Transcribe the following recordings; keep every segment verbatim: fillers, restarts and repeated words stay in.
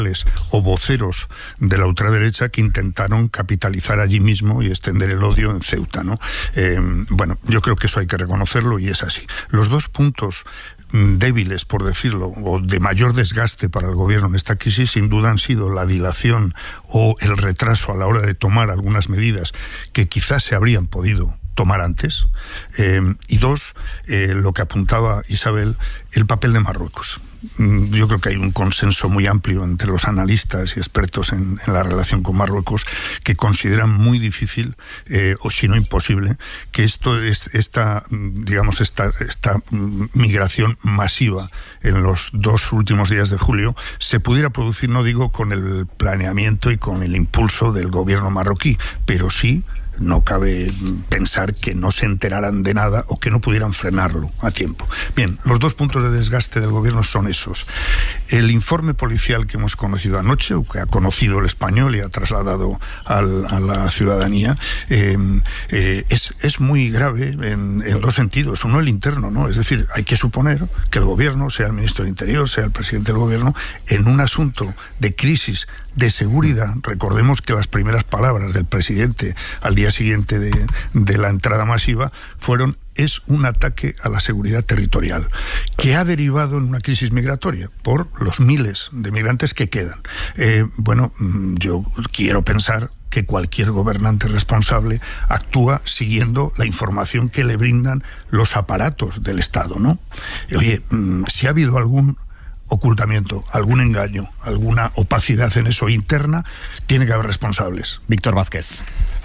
o voceros de la ultraderecha que intentaron capitalizar allí mismo y extender el odio en Ceuta, ¿no? Eh, bueno, yo creo que eso hay que reconocerlo y es así. Los dos puntos débiles, por decirlo, o de mayor desgaste para el gobierno en esta crisis, sin duda han sido la dilación o el retraso a la hora de tomar algunas medidas que quizás se habrían podido tomar antes, eh, y dos, eh, lo que apuntaba Isabel, el papel de Marruecos. Yo creo que hay un consenso muy amplio entre los analistas y expertos en, en la relación con Marruecos que consideran muy difícil, eh, o si no imposible, que esto es esta, digamos, esta, esta migración masiva en los dos últimos días de julio se pudiera producir, no digo con el planeamiento y con el impulso del gobierno marroquí, pero sí. No cabe pensar que no se enteraran de nada o que no pudieran frenarlo a tiempo. Bien, los dos puntos de desgaste del gobierno son esos. El informe policial que hemos conocido anoche, o que ha conocido el español y ha trasladado al, a la ciudadanía, eh, eh, es, es muy grave en, en dos sentidos. Uno, el interno, ¿no? Es decir, hay que suponer que el gobierno, sea el ministro del Interior, sea el presidente del gobierno, en un asunto de crisis de seguridad, recordemos que las primeras palabras del presidente al día siguiente de, de la entrada masiva fueron: es un ataque a la seguridad territorial, que ha derivado en una crisis migratoria por los miles de migrantes que quedan. Eh, bueno, yo quiero pensar que cualquier gobernante responsable actúa siguiendo la información que le brindan los aparatos del Estado, ¿no? Oye, si ha habido algún ocultamiento, algún engaño, alguna opacidad en eso interna, tiene que haber responsables. Víctor Vázquez.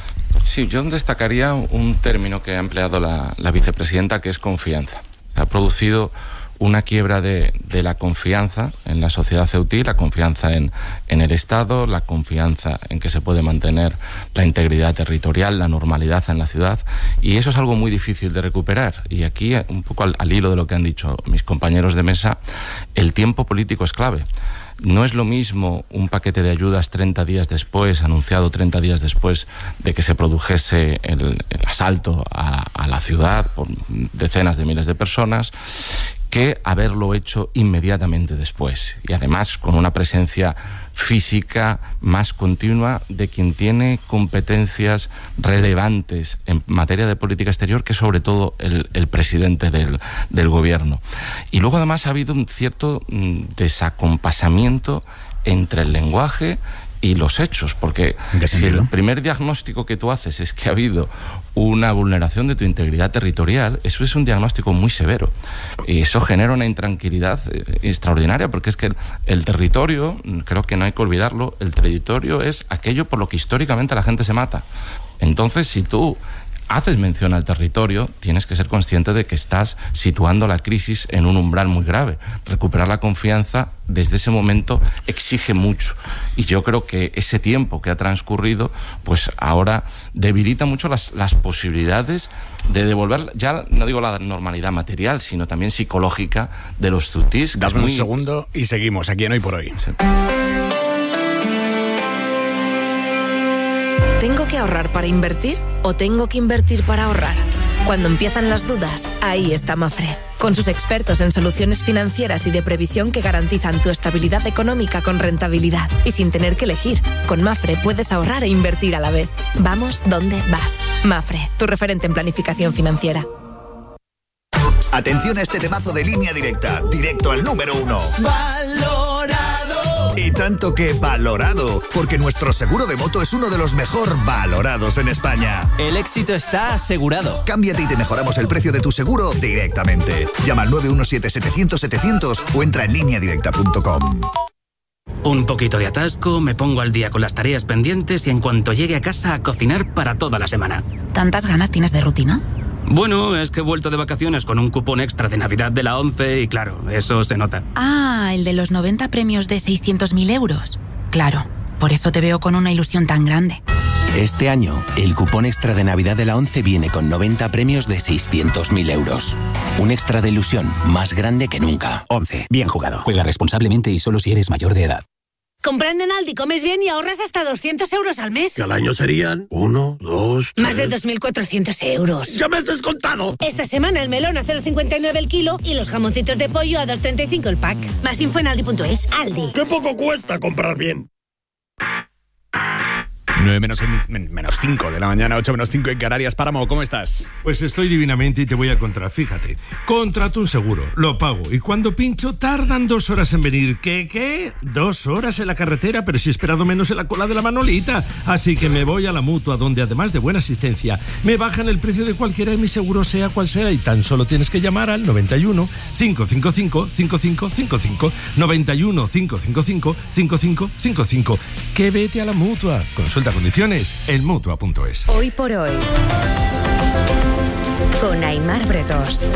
Sí, yo destacaría un término que ha empleado la, la vicepresidenta, que es confianza. Ha producido una quiebra de, de la confianza en la sociedad ceutí, la confianza en, en el Estado, la confianza en que se puede mantener la integridad territorial, la normalidad en la ciudad, y eso es algo muy difícil de recuperar. Y aquí, un poco al, al hilo de lo que han dicho mis compañeros de mesa, el tiempo político es clave. No es lo mismo un paquete de ayudas treinta días después, anunciado treinta días después de que se produjese el, el asalto a, a la ciudad por decenas de miles de personas, que haberlo hecho inmediatamente después, y además con una presencia física más continua de quien tiene competencias relevantes en materia de política exterior, que sobre todo el, el presidente del, del gobierno. Y luego además ha habido un cierto mm, desacompasamiento entre el lenguaje y los hechos, porque si el primer diagnóstico que tú haces es que ha habido una vulneración de tu integridad territorial, eso es un diagnóstico muy severo y eso genera una intranquilidad eh, extraordinaria, porque es que el, el territorio, creo que no hay que olvidarlo, el territorio es aquello por lo que históricamente la gente se mata. Entonces, si tú haces mención al territorio, tienes que ser consciente de que estás situando la crisis en un umbral muy grave. Recuperar la confianza desde ese momento exige mucho. Y yo creo que ese tiempo que ha transcurrido, pues ahora debilita mucho las, las posibilidades de devolver, ya no digo la normalidad material, sino también psicológica de los ceutís. Dame muy... un segundo y seguimos aquí en Hoy por Hoy. Sí. ¿Tengo que ahorrar para invertir o tengo que invertir para ahorrar? Cuando empiezan las dudas, ahí está Mafre, con sus expertos en soluciones financieras y de previsión que garantizan tu estabilidad económica con rentabilidad y sin tener que elegir. Con Mafre puedes ahorrar e invertir a la vez. Vamos donde vas. Mafre, tu referente en planificación financiera. Atención a este temazo de Línea Directa, directo al número uno. ¡Valorado! Y tanto que valorado, porque nuestro seguro de moto es uno de los mejor valorados en España. El éxito está asegurado. Cámbiate y te mejoramos el precio de tu seguro directamente. Llama al nueve uno siete, setecientos, setecientos o entra en línea directa punto com. Un poquito de atasco, me pongo al día con las tareas pendientes y en cuanto llegue a casa a cocinar para toda la semana. ¿Tantas ganas tienes de rutina? Bueno, es que he vuelto de vacaciones con un cupón extra de Navidad de la ONCE y claro, eso se nota. Ah, el de los noventa premios de seiscientos mil euros. Claro, por eso te veo con una ilusión tan grande. Este año, el cupón extra de Navidad de la ONCE viene con noventa premios de seiscientos mil euros. Un extra de ilusión más grande que nunca. ONCE, bien jugado. Juega responsablemente y solo si eres mayor de edad. Comprando en Aldi comes bien y ahorras hasta doscientos euros al mes. Que al año serían uno, dos, tres... Más de dos mil cuatrocientos euros. ¡Ya me has descontado! Esta semana el melón a cero coma cincuenta y nueve el kilo y los jamoncitos de pollo a dos coma treinta y cinco el pack. Más info en aldi punto es. Aldi. ¡Qué poco cuesta comprar bien! nueve menos, menos cinco de la mañana, ocho menos cinco en Canarias. Páramo, ¿cómo estás? Pues estoy divinamente y te voy a contar. Fíjate, contrato un seguro, lo pago y cuando pincho tardan dos horas en venir. ¿Qué, qué? Dos horas en la carretera, pero si he esperado menos en la cola de la Manolita. Así que me voy a la Mutua, donde además de buena asistencia, me bajan el precio de cualquiera de mis seguros, sea cual sea, y tan solo tienes que llamar al noventa y uno, cinco cinco cinco, cinco cinco cinco cinco, noventa y uno, cinco cinco cinco, cinco cinco cinco cinco. Que vete a la Mutua. Consulta condiciones en mutua punto es. Hoy por hoy, con Aimar Bretos.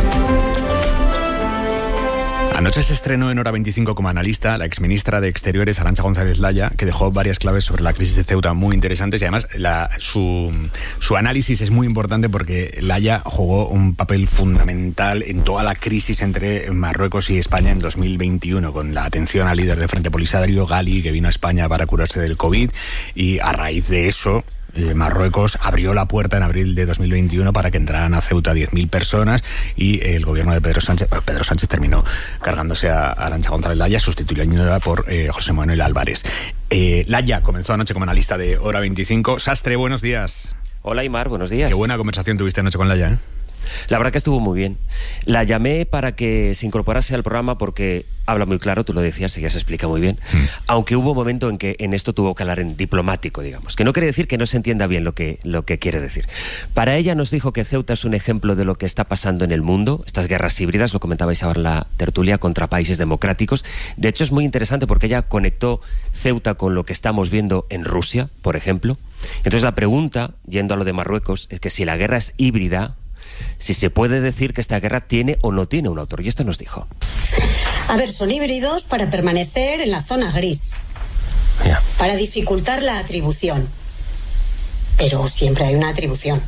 Anoche se estrenó en Hora veinticinco como analista la exministra de Exteriores, Arantxa González Laya, que dejó varias claves sobre la crisis de Ceuta muy interesantes y además la, su, su análisis es muy importante porque Laya jugó un papel fundamental en toda la crisis entre Marruecos y España en dos mil veintiuno, con la atención al líder del Frente Polisario, Gali, que vino a España para curarse del COVID, y a raíz de eso Eh, Marruecos abrió la puerta en abril de dos mil veintiuno para que entraran a Ceuta diez mil personas y el gobierno de Pedro Sánchez Pedro Sánchez terminó cargándose a Arantxa González Laya, sustituyéndola por eh, José Manuel Álvarez. Eh, Laya comenzó anoche como analista de Hora veinticinco. Sastre, buenos días. Hola, Aimar, buenos días. Qué buena conversación tuviste anoche con Laya, ¿eh? La verdad que estuvo muy bien. La llamé para que se incorporase al programa porque habla muy claro, tú lo decías, ella se explica muy bien, mm. aunque hubo un momento en que en esto tuvo que hablar en diplomático, digamos, que no quiere decir que no se entienda bien lo que, lo que quiere decir. Para ella nos dijo que Ceuta es un ejemplo de lo que está pasando en el mundo, estas guerras híbridas, lo comentabais ahora en la tertulia, contra países democráticos. De hecho es muy interesante porque ella conectó Ceuta con lo que estamos viendo en Rusia, por ejemplo. Entonces la pregunta, yendo a lo de Marruecos, es que si la guerra es híbrida, si se puede decir que esta guerra tiene o no tiene un autor. Y esto nos dijo. A ver, son híbridos para permanecer en la zona gris. Yeah. Para dificultar la atribución. Pero siempre hay una atribución.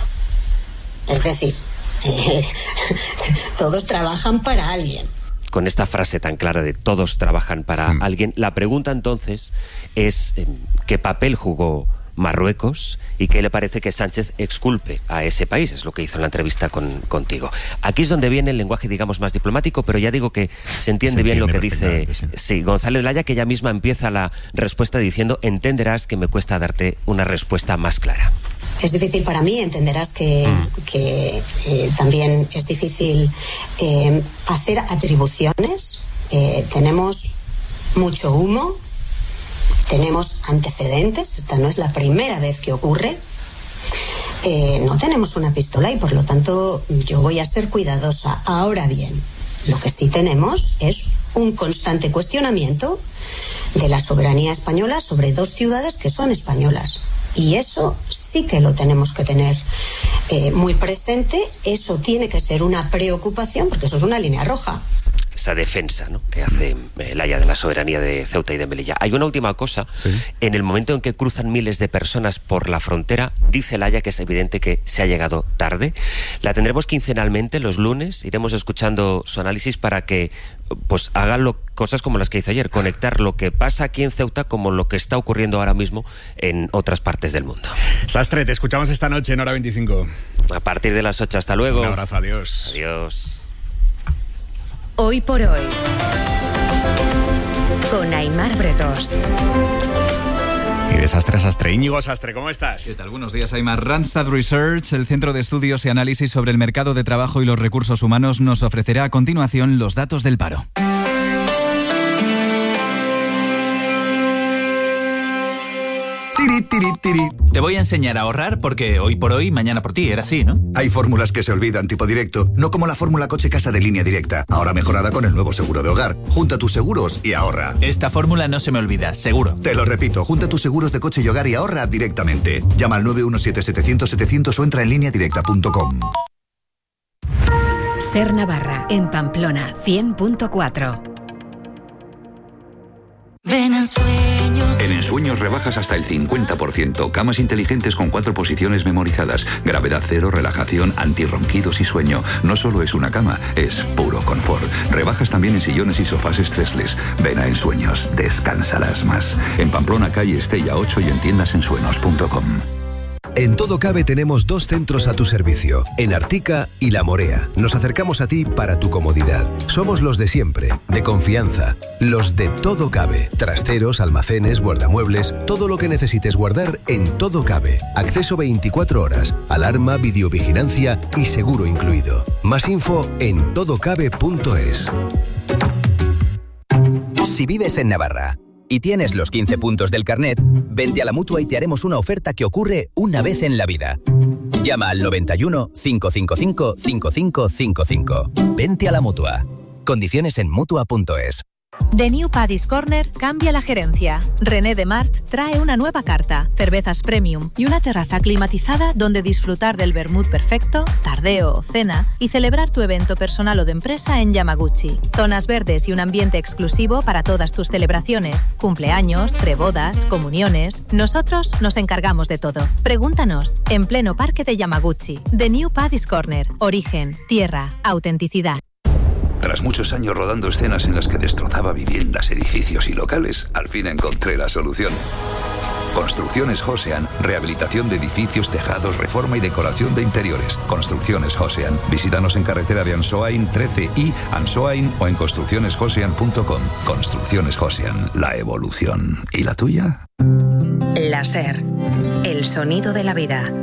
Es decir, eh, todos trabajan para alguien. Con esta frase tan clara de todos trabajan para hmm. alguien, la pregunta entonces es eh, ¿qué papel jugó Marruecos y qué le parece que Sánchez exculpe a ese país? Es lo que hizo en la entrevista con, contigo. Aquí es donde viene el lenguaje, digamos, más diplomático, pero ya digo que se entiende, se entiende bien lo que dice sí. Sí, González Laya, que ella misma empieza la respuesta diciendo: entenderás que me cuesta darte una respuesta más clara. Es difícil para mí, entenderás que, mm. que eh, también es difícil eh, hacer atribuciones. Eh, tenemos mucho humo. Tenemos antecedentes, esta no es la primera vez que ocurre. Eh, no tenemos una pistola y por lo tanto yo voy a ser cuidadosa. Ahora bien, lo que sí tenemos es un constante cuestionamiento de la soberanía española sobre dos ciudades que son españolas. Y eso sí que lo tenemos que tener eh, muy presente. Eso tiene que ser una preocupación porque eso es una línea roja. Esa defensa, ¿no?, que hace Laya de la soberanía de Ceuta y de Melilla. Hay una última cosa. ¿Sí? En el momento en que cruzan miles de personas por la frontera, dice Laya que es evidente que se ha llegado tarde. La tendremos quincenalmente los lunes. Iremos escuchando su análisis para que pues hagan lo, cosas como las que hizo ayer, conectar lo que pasa aquí en Ceuta como lo que está ocurriendo ahora mismo en otras partes del mundo. Sastre, te escuchamos esta noche en Hora veinticinco. A partir de las ocho, hasta luego. Un abrazo, adiós. Adiós. Hoy por hoy, con Aimar Bretos. Y de Sastre a Sastre. Íñigo Sastre, ¿cómo estás? ¿Qué tal? Buenos días, Aimar. Randstad Research, el Centro de Estudios y Análisis sobre el Mercado de Trabajo y los Recursos Humanos, nos ofrecerá a continuación los datos del paro. Tiri, tiri, tiri. Te voy a enseñar a ahorrar porque hoy por hoy, mañana por ti, era así, ¿no? Hay fórmulas que se olvidan, tipo directo, no como la fórmula coche-casa de Línea Directa, ahora mejorada con el nuevo seguro de hogar. Junta tus seguros y ahorra. Esta fórmula no se me olvida, seguro. Te lo repito, junta tus seguros de coche y hogar y ahorra directamente. Llama al nueve uno siete, setecientos, setecientos o entra en línea directa punto com. Ser Navarra, en Pamplona, cien punto cuatro. Ven en sueños En Ensueños rebajas hasta el cincuenta por ciento. Camas inteligentes con cuatro posiciones memorizadas. Gravedad cero, relajación, antirronquidos y sueño. No solo es una cama, es puro confort. Rebajas también en sillones y sofás Stressless. Ven a Ensueños, descansarás más. En Pamplona, calle Estella ocho y en tiendas ensueños punto com. En Todo Cabe tenemos dos centros a tu servicio, en Artica y La Morea. Nos acercamos a ti para tu comodidad. Somos los de siempre, de confianza, los de Todo Cabe. Trasteros, almacenes, guardamuebles, todo lo que necesites guardar en Todo Cabe. Acceso veinticuatro horas, alarma, videovigilancia y seguro incluido. Más info en todo cabe punto es. Si vives en Navarra y tienes los quince puntos del carnet, vente a la Mutua y te haremos una oferta que ocurre una vez en la vida. Llama al noventa y uno, cinco cinco cinco, cinco cinco cinco cinco. Vente a la Mutua. Condiciones en mutua punto es. The New Paddy's Corner cambia la gerencia. René Demart trae una nueva carta, cervezas premium y una terraza climatizada donde disfrutar del vermut perfecto, tardeo o cena y celebrar tu evento personal o de empresa en Yamaguchi. Zonas verdes y un ambiente exclusivo para todas tus celebraciones, cumpleaños, prebodas, comuniones. Nosotros nos encargamos de todo. Pregúntanos, en pleno parque de Yamaguchi. The New Paddy's Corner. Origen, tierra, autenticidad. Tras muchos años rodando escenas en las que destrozaba viviendas, edificios y locales, al fin encontré la solución. Construcciones Josean, rehabilitación de edificios, tejados, reforma y decoración de interiores. Construcciones Josean. Visítanos en carretera de Ansoain trece y Ansoain o en construcciones josean punto com. Construcciones Josean, la evolución. ¿Y la tuya? La SER, el sonido de la vida.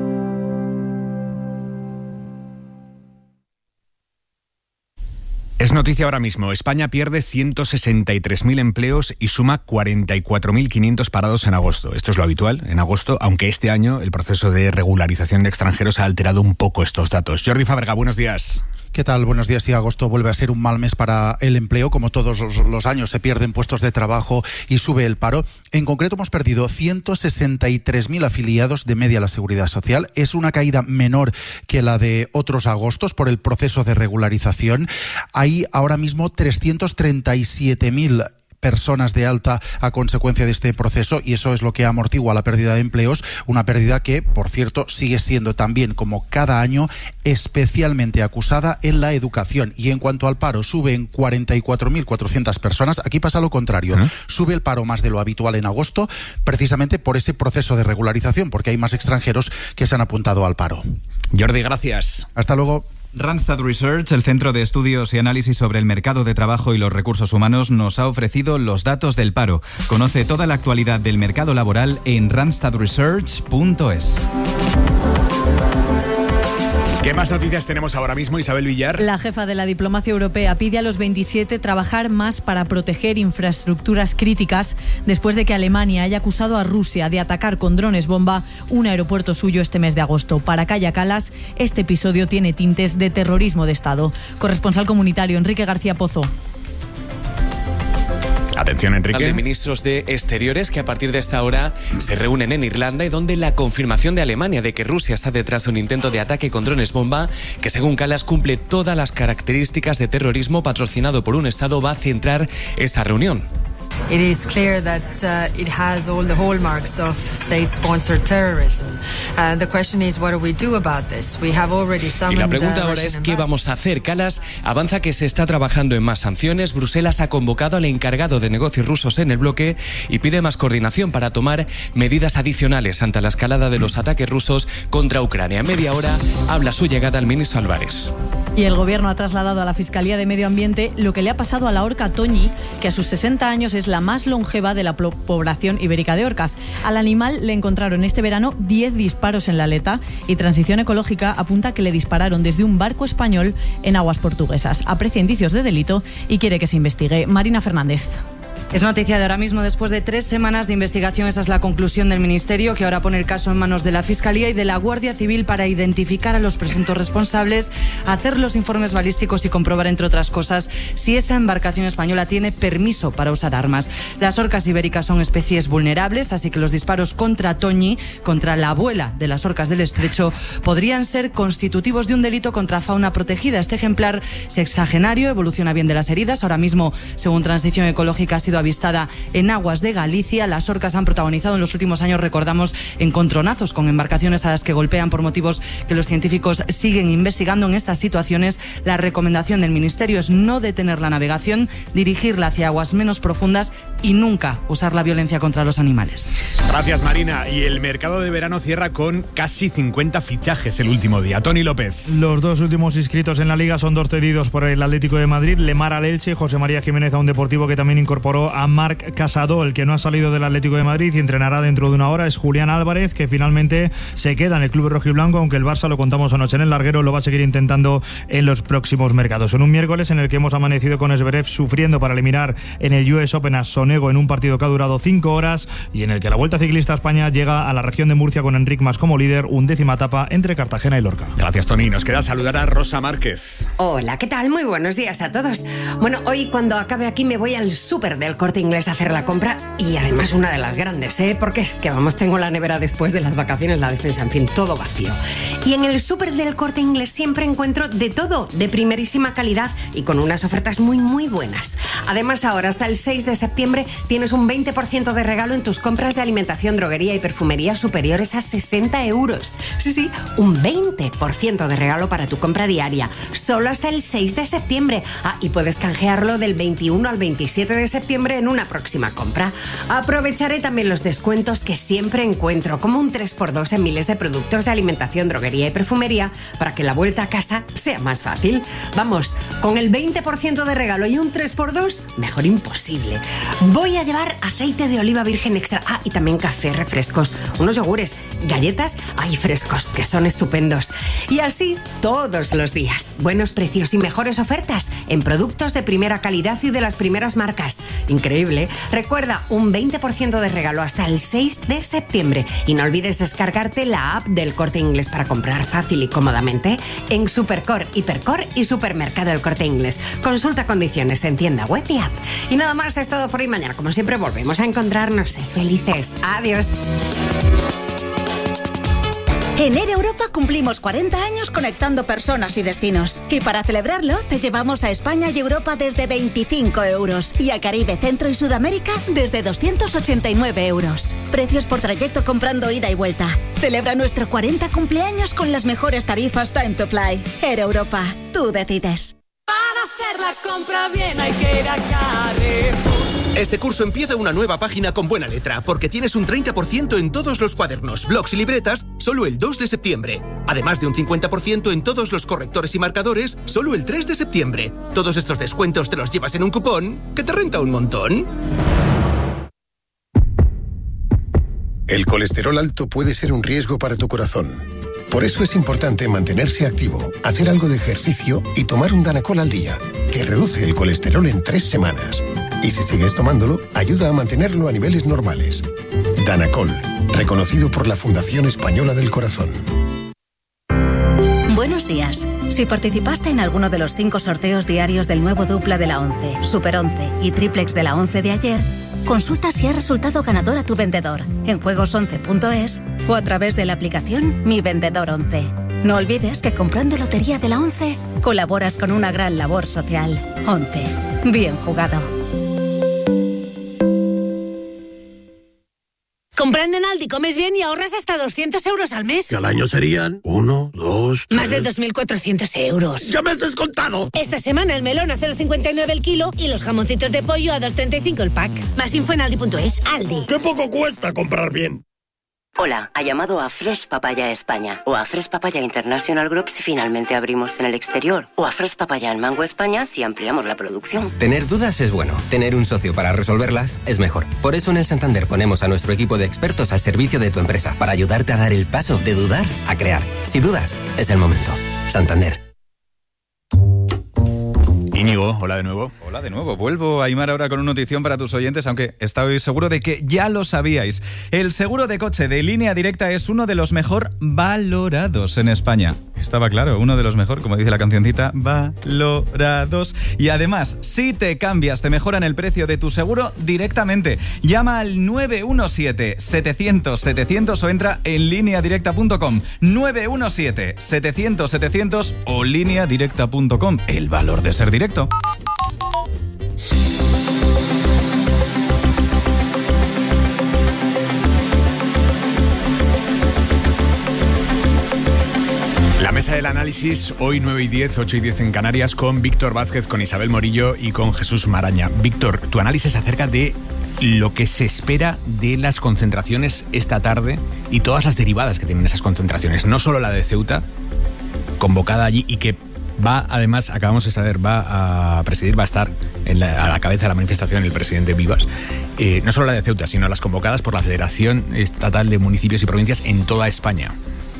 Es noticia ahora mismo. España pierde ciento sesenta y tres mil empleos y suma cuarenta y cuatro mil quinientos parados en agosto. Esto es lo habitual en agosto, aunque este año el proceso de regularización de extranjeros ha alterado un poco estos datos. Jordi Fábrega, buenos días. ¿Qué tal? Buenos días. Sí, agosto vuelve a ser un mal mes para el empleo. Como todos los, los años se pierden puestos de trabajo y sube el paro. En concreto hemos perdido ciento sesenta y tres mil afiliados de media a la Seguridad Social. Es una caída menor que la de otros agostos por el proceso de regularización. Hay ahora mismo trescientos treinta y siete mil personas de alta a consecuencia de este proceso y eso es lo que amortigua la pérdida de empleos, una pérdida que, por cierto, sigue siendo también, como cada año, especialmente acusada en la educación. Y en cuanto al paro, sube en cuarenta y cuatro mil cuatrocientas personas. Aquí pasa lo contrario. ¿Eh? Sube el paro más de lo habitual en agosto, precisamente por ese proceso de regularización, porque hay más extranjeros que se han apuntado al paro. Jordi, gracias. Hasta luego. Randstad Research, el Centro de Estudios y Análisis sobre el Mercado de Trabajo y los Recursos Humanos, nos ha ofrecido los datos del paro. Conoce toda la actualidad del mercado laboral en randstad research punto es. ¿Qué más noticias tenemos ahora mismo, Isabel Villar? La jefa de la diplomacia europea pide a los veintisiete trabajar más para proteger infraestructuras críticas después de que Alemania haya acusado a Rusia de atacar con drones bomba un aeropuerto suyo este mes de agosto. Para Calla Calas, este episodio tiene tintes de terrorismo de Estado. Corresponsal comunitario Enrique García Pozo. Atención, Enrique. De ministros de Exteriores que a partir de esta hora se reúnen en Irlanda y donde la confirmación de Alemania de que Rusia está detrás de un intento de ataque con drones bomba que según Calas cumple todas las características de terrorismo patrocinado por un Estado va a centrar esta reunión. It is clear that uh, it has all the hallmarks of state-sponsored terrorism. Uh, the question is, what do we do about this? We have already summoned. Y la pregunta ahora es ¿qué vamos a hacer? Calas avanza que se está trabajando en más sanciones. Bruselas ha convocado al encargado de negocios rusos en el bloque y pide más coordinación para tomar medidas adicionales ante la escalada de los ataques rusos contra Ucrania. En media hora habla su llegada el ministro Álvarez. Y el Gobierno ha trasladado a la Fiscalía de Medio Ambiente lo que le ha pasado a la orca Toñi, que a sus sesenta años es la más longeva de la población ibérica de orcas. Al animal le encontraron este verano diez disparos en la aleta y Transición Ecológica apunta que le dispararon desde un barco español en aguas portuguesas. Aprecia indicios de delito y quiere que se investigue. Marina Fernández. Es noticia de ahora mismo, después de tres semanas de investigación. Esa es la conclusión del Ministerio, que ahora pone el caso en manos de la Fiscalía y de la Guardia Civil para identificar a los presuntos responsables, hacer los informes balísticos y comprobar, entre otras cosas, si esa embarcación española tiene permiso para usar armas. Las orcas ibéricas son especies vulnerables, así que los disparos contra Toñi, contra la abuela de las orcas del estrecho, podrían ser constitutivos de un delito contra fauna protegida. Este ejemplar sexagenario evoluciona bien de las heridas. Ahora mismo, según Transición Ecológica, ha sido sido avistada en aguas de Galicia. Las orcas han protagonizado en los últimos años, recordamos, encontronazos con embarcaciones a las que golpean por motivos que los científicos siguen investigando. En estas situaciones, la recomendación del Ministerio es no detener la navegación, dirigirla hacia aguas menos profundas y nunca usar la violencia contra los animales. Gracias, Marina. Y el mercado de verano cierra con casi cincuenta fichajes el último día. Tony López. Los dos últimos inscritos en la Liga son dos cedidos por el Atlético de Madrid, Lemar al Elche, José María Jiménez a un Deportivo que también incorporó a Marc Casado. El que no ha salido del Atlético de Madrid y entrenará dentro de una hora es Julián Álvarez, que finalmente se queda en el club rojiblanco, aunque el Barça, lo contamos anoche en el larguero, lo va a seguir intentando en los próximos mercados. En un miércoles en el que hemos amanecido con Zverev sufriendo para eliminar en el U S Open a Sonego en un partido que ha durado cinco horas y en el que la Vuelta Ciclista a España llega a la región de Murcia con Enric Mas como líder, undécima etapa entre Cartagena y Lorca. Gracias, Tony. Nos queda saludar a Rosa Márquez. Hola, ¿qué tal? Muy buenos días a todos. Bueno, hoy cuando acabe aquí me voy al súper del Corte Inglés a hacer la compra y además una de las grandes, ¿eh? Porque es que vamos, tengo la nevera después de las vacaciones, la despensa, en fin, todo vacío. Y en el súper del Corte Inglés siempre encuentro de todo, de primerísima calidad y con unas ofertas muy, muy buenas. Además, ahora hasta el seis de septiembre tienes un veinte por ciento de regalo en tus compras de alimentación, droguería y perfumería superiores a sesenta euros. Sí, sí, un veinte por ciento de regalo para tu compra diaria, solo hasta el seis de septiembre. Ah, y puedes canjearlo del veintiuno al veintisiete de septiembre en una próxima compra. Aprovecharé también los descuentos que siempre encuentro, como un tres por dos en miles de productos de alimentación, droguería y perfumería, para que la vuelta a casa sea más fácil. Vamos, con el veinte por ciento de regalo y un tres por dos, mejor imposible. Voy a llevar aceite de oliva virgen extra. Ah, y también café, refrescos, unos yogures, galletas, ay, frescos, que son estupendos. Y así todos los días. Buenos precios y mejores ofertas en productos de primera calidad y de las primeras marcas. Increíble. Recuerda, un veinte por ciento de regalo hasta el seis de septiembre. Y no olvides descargarte la app del Corte Inglés para comprar fácil y cómodamente en Supercor, Hipercor y Supermercado El Corte Inglés. Consulta condiciones en tienda web y app. Y nada más, es todo por hoy. Mañana, como siempre, volvemos a encontrarnos. Felices. Adiós. En Air Europa cumplimos cuarenta años conectando personas y destinos. Y para celebrarlo, te llevamos a España y Europa desde veinticinco euros. Y a Caribe, Centro y Sudamérica desde doscientos ochenta y nueve euros. Precios por trayecto comprando ida y vuelta. Celebra nuestro cuarenta cumpleaños con las mejores tarifas Time to Fly. Air Europa, tú decides. Para hacer la compra bien hay que ir a Carrefour. Este curso empieza una nueva página con buena letra, porque tienes un treinta por ciento en todos los cuadernos, blocs y libretas, solo el dos de septiembre. Además de un cincuenta por ciento en todos los correctores y marcadores, solo el tres de septiembre. Todos estos descuentos te los llevas en un cupón que te renta un montón. El colesterol alto puede ser un riesgo para tu corazón. Por eso es importante mantenerse activo, hacer algo de ejercicio y tomar un Danacol al día, que reduce el colesterol en tres semanas. Y si sigues tomándolo, ayuda a mantenerlo a niveles normales. Danacol, reconocido por la Fundación Española del Corazón. Buenos días. Si participaste en alguno de los cinco sorteos diarios del nuevo dupla de la once, Super once y triplex de la once de ayer, consulta si ha resultado ganador a tu vendedor en juegos once punto es o a través de la aplicación Mi Vendedor once. No olvides que comprando Lotería de la once colaboras con una gran labor social. once. Bien jugado. Comprando en Aldi comes bien y ahorras hasta doscientos euros al mes. Que al año serían uno, dos, tres... Más de dos mil cuatrocientos euros. ¡Ya me has descontado! Esta semana el melón a cero coma cincuenta y nueve el kilo y los jamoncitos de pollo a dos treinta y cinco el pack. Más info en aldi punto es. Aldi. ¡Qué poco cuesta comprar bien! Hola, ha llamado a Fresh Papaya España o a Fresh Papaya International Group si finalmente abrimos en el exterior o a Fresh Papaya en Mango España si ampliamos la producción. Tener dudas es bueno, tener un socio para resolverlas es mejor. Por eso en el Santander ponemos a nuestro equipo de expertos al servicio de tu empresa para ayudarte a dar el paso de dudar a crear. Si dudas, es el momento. Santander. Íñigo, hola de nuevo. Hola de nuevo. Vuelvo, Aimar, ahora con una notición para tus oyentes, aunque estoy seguro de que ya lo sabíais. El seguro de coche de Línea Directa es uno de los mejor valorados en España. Estaba claro, uno de los mejor, como dice la cancioncita, valorados. Y además, si te cambias, te mejoran el precio de tu seguro directamente. Llama al nueve uno siete, setecientos, setecientos o entra en línea directa punto com. nueve uno siete, setecientos, setecientos o línea directa punto com. El valor de ser directo. Mesa del Análisis, hoy nueve y diez, ocho y diez en Canarias, con Víctor Vázquez, con Isabel Morillo y con Jesús Maraña. Víctor, tu análisis acerca de lo que se espera de las concentraciones esta tarde y todas las derivadas que tienen esas concentraciones, no solo la de Ceuta, convocada allí y que va, además, acabamos de saber, va a presidir, va a estar en la, a la cabeza de la manifestación el presidente Vivas. Eh, no solo la de Ceuta, sino las convocadas por la Federación Estatal de Municipios y Provincias en toda España.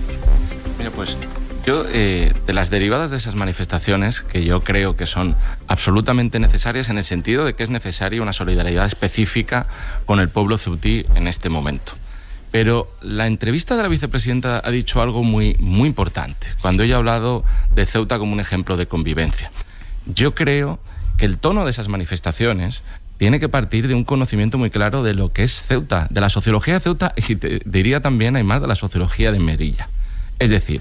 Mira, pues yo, eh, de las derivadas de esas manifestaciones, que yo creo que son absolutamente necesarias en el sentido de que es necesaria una solidaridad específica con el pueblo ceutí en este momento. Pero la entrevista de la vicepresidenta ha dicho algo muy, muy importante, cuando ella ha hablado de Ceuta como un ejemplo de convivencia. Yo creo que el tono de esas manifestaciones tiene que partir de un conocimiento muy claro de lo que es Ceuta, de la sociología de Ceuta y te diría también, además, de la sociología de Melilla. Es decir,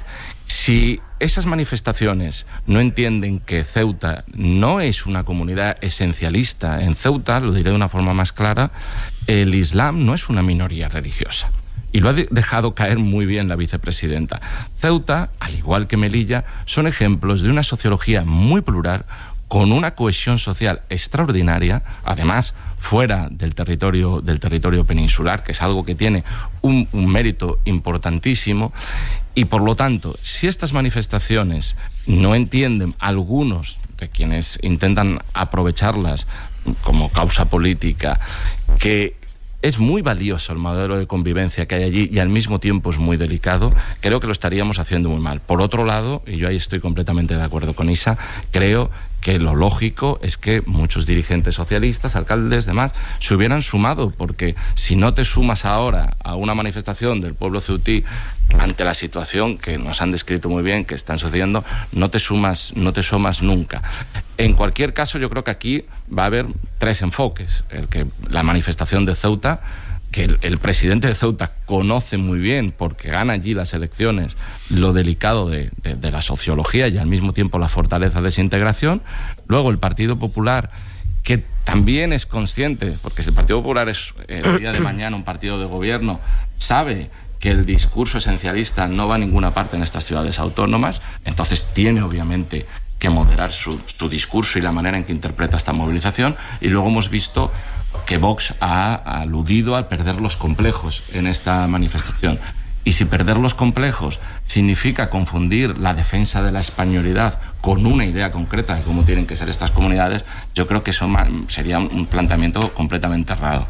si esas manifestaciones no entienden que Ceuta no es una comunidad esencialista, en Ceuta, lo diré de una forma más clara, el Islam no es una minoría religiosa. Y lo ha dejado caer muy bien la vicepresidenta. Ceuta, al igual que Melilla, son ejemplos de una sociología muy plural, con una cohesión social extraordinaria, además fuera del territorio, del territorio peninsular, que es algo que tiene un, un mérito importantísimo. Y por lo tanto, si estas manifestaciones no entienden, algunos de quienes intentan aprovecharlas como causa política, que es muy valioso el modelo de convivencia que hay allí y al mismo tiempo es muy delicado, creo que lo estaríamos haciendo muy mal. Por otro lado, y yo ahí estoy completamente de acuerdo con Isa, creo que lo lógico es que muchos dirigentes socialistas, alcaldes, demás, se hubieran sumado, porque si no te sumas ahora a una manifestación del pueblo ceutí ante la situación que nos han descrito muy bien que están sucediendo, no te sumas, no te sumas nunca. En cualquier caso, yo creo que aquí va a haber tres enfoques. El que la manifestación de Ceuta, que el, el presidente de Ceuta conoce muy bien, porque gana allí las elecciones, lo delicado de, de, de la sociología y al mismo tiempo la fortaleza de esa integración. Luego el Partido Popular, que también es consciente, porque si el Partido Popular es eh, el día de mañana un partido de gobierno, sabe que el discurso esencialista no va a ninguna parte en estas ciudades autónomas, entonces tiene obviamente que moderar su, su discurso y la manera en que interpreta esta movilización. Y luego hemos visto que Vox ha aludido al perder los complejos en esta manifestación. Y si perder los complejos significa confundir la defensa de la españolidad con una idea concreta de cómo tienen que ser estas comunidades, yo creo que eso sería un planteamiento completamente errado.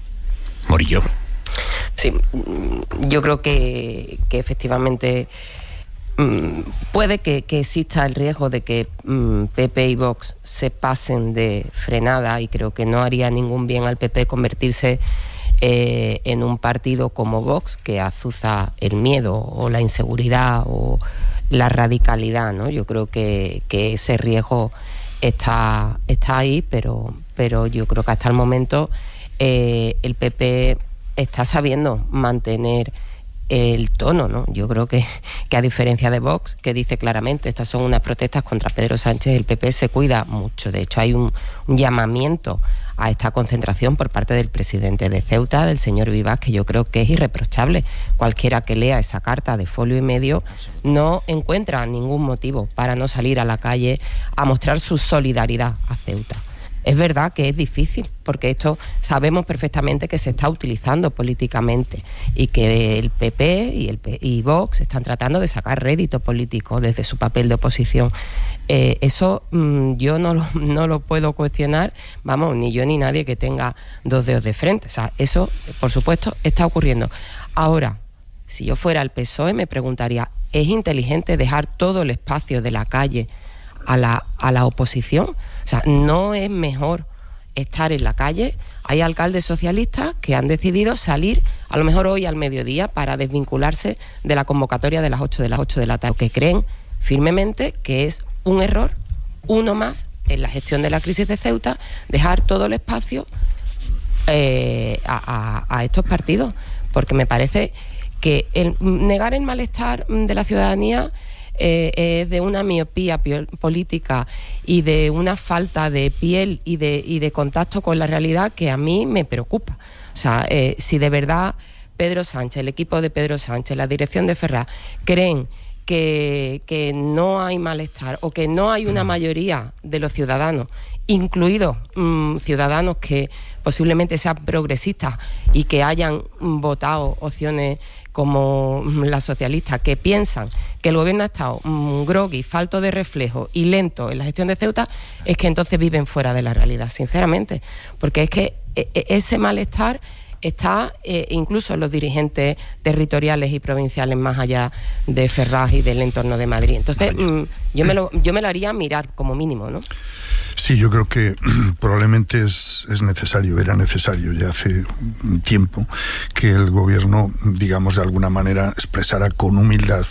Morillo. Sí, yo creo que, que efectivamente mmm, puede que, que exista el riesgo de que mmm, P P y Vox se pasen de frenada, y creo que no haría ningún bien al P P convertirse eh, en un partido como Vox, que azuza el miedo o la inseguridad o la radicalidad, ¿no? Yo creo que, que ese riesgo está, está ahí, pero, pero yo creo que hasta el momento eh, el P P está sabiendo mantener el tono, ¿no? Yo creo que, que a diferencia de Vox, que dice claramente estas son unas protestas contra Pedro Sánchez, el P P se cuida mucho. De hecho, hay un, un llamamiento a esta concentración por parte del presidente de Ceuta, del señor Vivas, que yo creo que es irreprochable. Cualquiera que lea esa carta de folio y medio no encuentra ningún motivo para no salir a la calle a mostrar su solidaridad a Ceuta. Es verdad que es difícil, porque esto sabemos perfectamente que se está utilizando políticamente y que el P P y, el P y Vox están tratando de sacar rédito político desde su papel de oposición. Eh, eso mmm, yo no lo, no lo puedo cuestionar, vamos, ni yo ni nadie que tenga dos dedos de frente. O sea, eso, por supuesto, está ocurriendo. Ahora, si yo fuera el P S O E, me preguntaría, ¿es inteligente dejar todo el espacio de la calle a la, a la oposición? O sea, ¿no es mejor estar en la calle? Hay alcaldes socialistas que han decidido salir, a lo mejor hoy al mediodía, para desvincularse de la convocatoria de las ocho de las ocho de la tarde, que creen firmemente que es un error, uno más, en la gestión de la crisis de Ceuta, dejar todo el espacio eh, a, a, a estos partidos, porque me parece que el negar el malestar de la ciudadanía Eh, eh, de una miopía política y de una falta de piel y de, y de contacto con la realidad que a mí me preocupa. O sea, eh, si de verdad Pedro Sánchez, el equipo de Pedro Sánchez, la dirección de Ferraz, creen que, que no hay malestar o que no hay una mayoría de los ciudadanos, incluidos mmm, ciudadanos que posiblemente sean progresistas y que hayan votado opciones como la socialista, que piensan que el gobierno ha estado mmm, groggy, falto de reflejo y lento en la gestión de Ceuta, es que entonces viven fuera de la realidad, sinceramente. Porque es que ese malestar está eh, incluso en los dirigentes territoriales y provinciales más allá de Ferraz y del entorno de Madrid. Entonces, mmm, yo me lo yo me lo haría mirar como mínimo, ¿no? Sí, yo creo que probablemente es, es necesario, era necesario ya hace un tiempo que el gobierno, digamos, de alguna manera expresara con humildad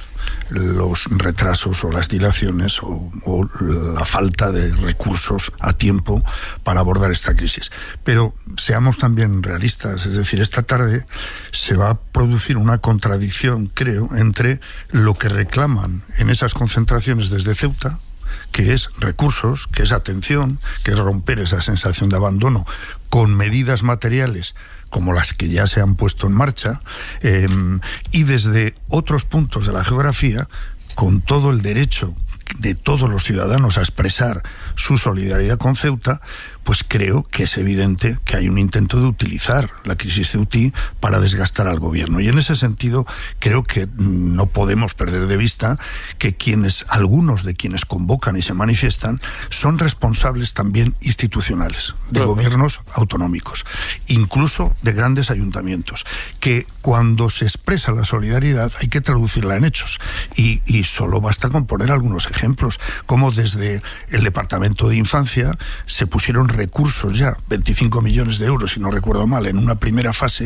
los retrasos o las dilaciones o, o la falta de recursos a tiempo para abordar esta crisis. Pero seamos también realistas, es decir, esta tarde se va a producir una contradicción, creo, entre lo que reclaman en esas concentraciones desde Ceuta, que es recursos, que es atención, que es romper esa sensación de abandono con medidas materiales como las que ya se han puesto en marcha, eh, y desde otros puntos de la geografía, con todo el derecho de todos los ciudadanos a expresar su solidaridad con Ceuta, pues creo que es evidente que hay un intento de utilizar la crisis ceutí para desgastar al gobierno. Y en ese sentido creo que no podemos perder de vista que quienes, algunos de quienes convocan y se manifiestan, son responsables también institucionales, de uh-huh. gobiernos autonómicos, incluso de grandes ayuntamientos, que cuando se expresa la solidaridad hay que traducirla en hechos. Y, y solo basta con poner algunos ejemplos, como desde el Departamento de Infancia se pusieron recursos ya, veinticinco millones de euros, si no recuerdo mal, en una primera fase,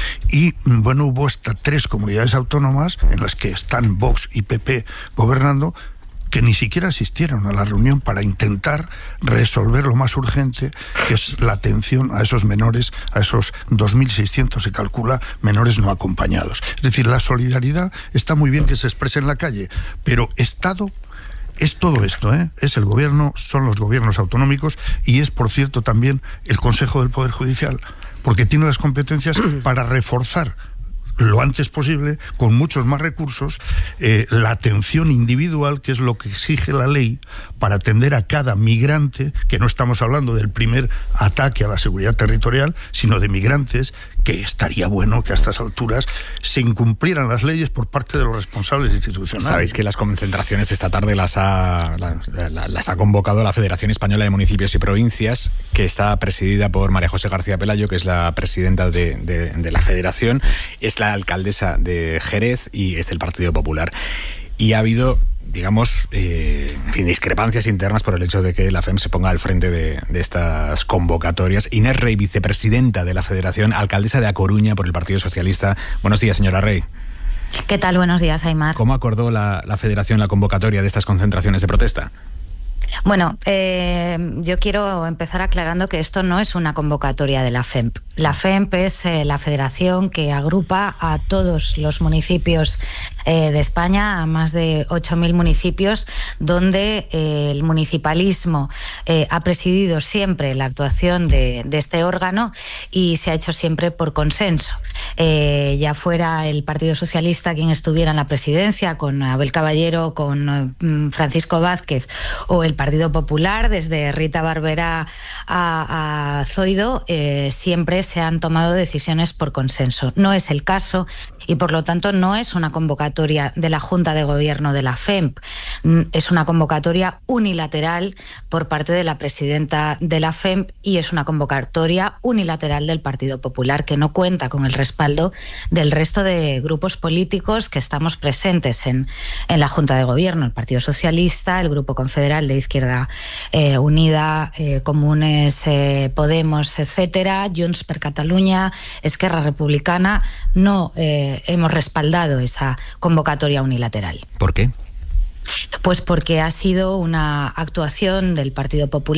y bueno, hubo hasta tres comunidades autónomas en las que están Vox y P P gobernando, que ni siquiera asistieron a la reunión para intentar resolver lo más urgente, que es la atención a esos menores, a esos dos mil seiscientos, se calcula, menores no acompañados. Es decir, la solidaridad está muy bien que se exprese en la calle, pero Estado es todo esto, ¿eh? Es el gobierno, son los gobiernos autonómicos y es, por cierto, también el Consejo del Poder Judicial, porque tiene las competencias para reforzar lo antes posible, con muchos más recursos, eh, la atención individual, que es lo que exige la ley, para atender a cada migrante, que no estamos hablando del primer ataque a la seguridad territorial, sino de migrantes, que estaría bueno que a estas alturas se incumplieran las leyes por parte de los responsables institucionales. Sabéis que las concentraciones esta tarde las ha, las, las ha convocado la Federación Española de Municipios y Provincias, que está presidida por María José García Pelayo, que es la presidenta de, de, de la Federación, es la alcaldesa de Jerez y es del Partido Popular. Y ha habido, digamos, eh, en fin, discrepancias internas por el hecho de que la F E M se ponga al frente de, de estas convocatorias. Inés Rey, vicepresidenta de la Federación, alcaldesa de A Coruña por el Partido Socialista. Buenos días, señora Rey. ¿Qué tal? Buenos días, Aimar. ¿Cómo acordó la, la Federación la convocatoria de estas concentraciones de protesta? Bueno, eh, yo quiero empezar aclarando que esto no es una convocatoria de la F E M P. La F E M P es eh, la federación que agrupa a todos los municipios eh, de España, a más de ocho mil municipios, donde eh, el municipalismo eh, ha presidido siempre la actuación de, de este órgano y se ha hecho siempre por consenso. Eh, ya fuera el Partido Socialista quien estuviera en la presidencia, con Abel Caballero, con eh, Francisco Vázquez, o el Partido Popular, desde Rita Barberá a, a Zoido, eh, siempre se han tomado decisiones por consenso. No es el caso y, por lo tanto, no es una convocatoria de la Junta de Gobierno de la F E M P. Es una convocatoria unilateral por parte de la presidenta de la F E M P y es una convocatoria unilateral del Partido Popular, que no cuenta con el respaldo del resto de grupos políticos que estamos presentes en, en la Junta de Gobierno: el Partido Socialista, el Grupo Confederal de Izquierda eh, Unida, eh, Comunes, eh, Podemos, etcétera, Junts per Catalunya, Esquerra Republicana. No eh, hemos respaldado esa convocatoria unilateral. ¿Por qué? Pues porque ha sido una actuación del Partido Popular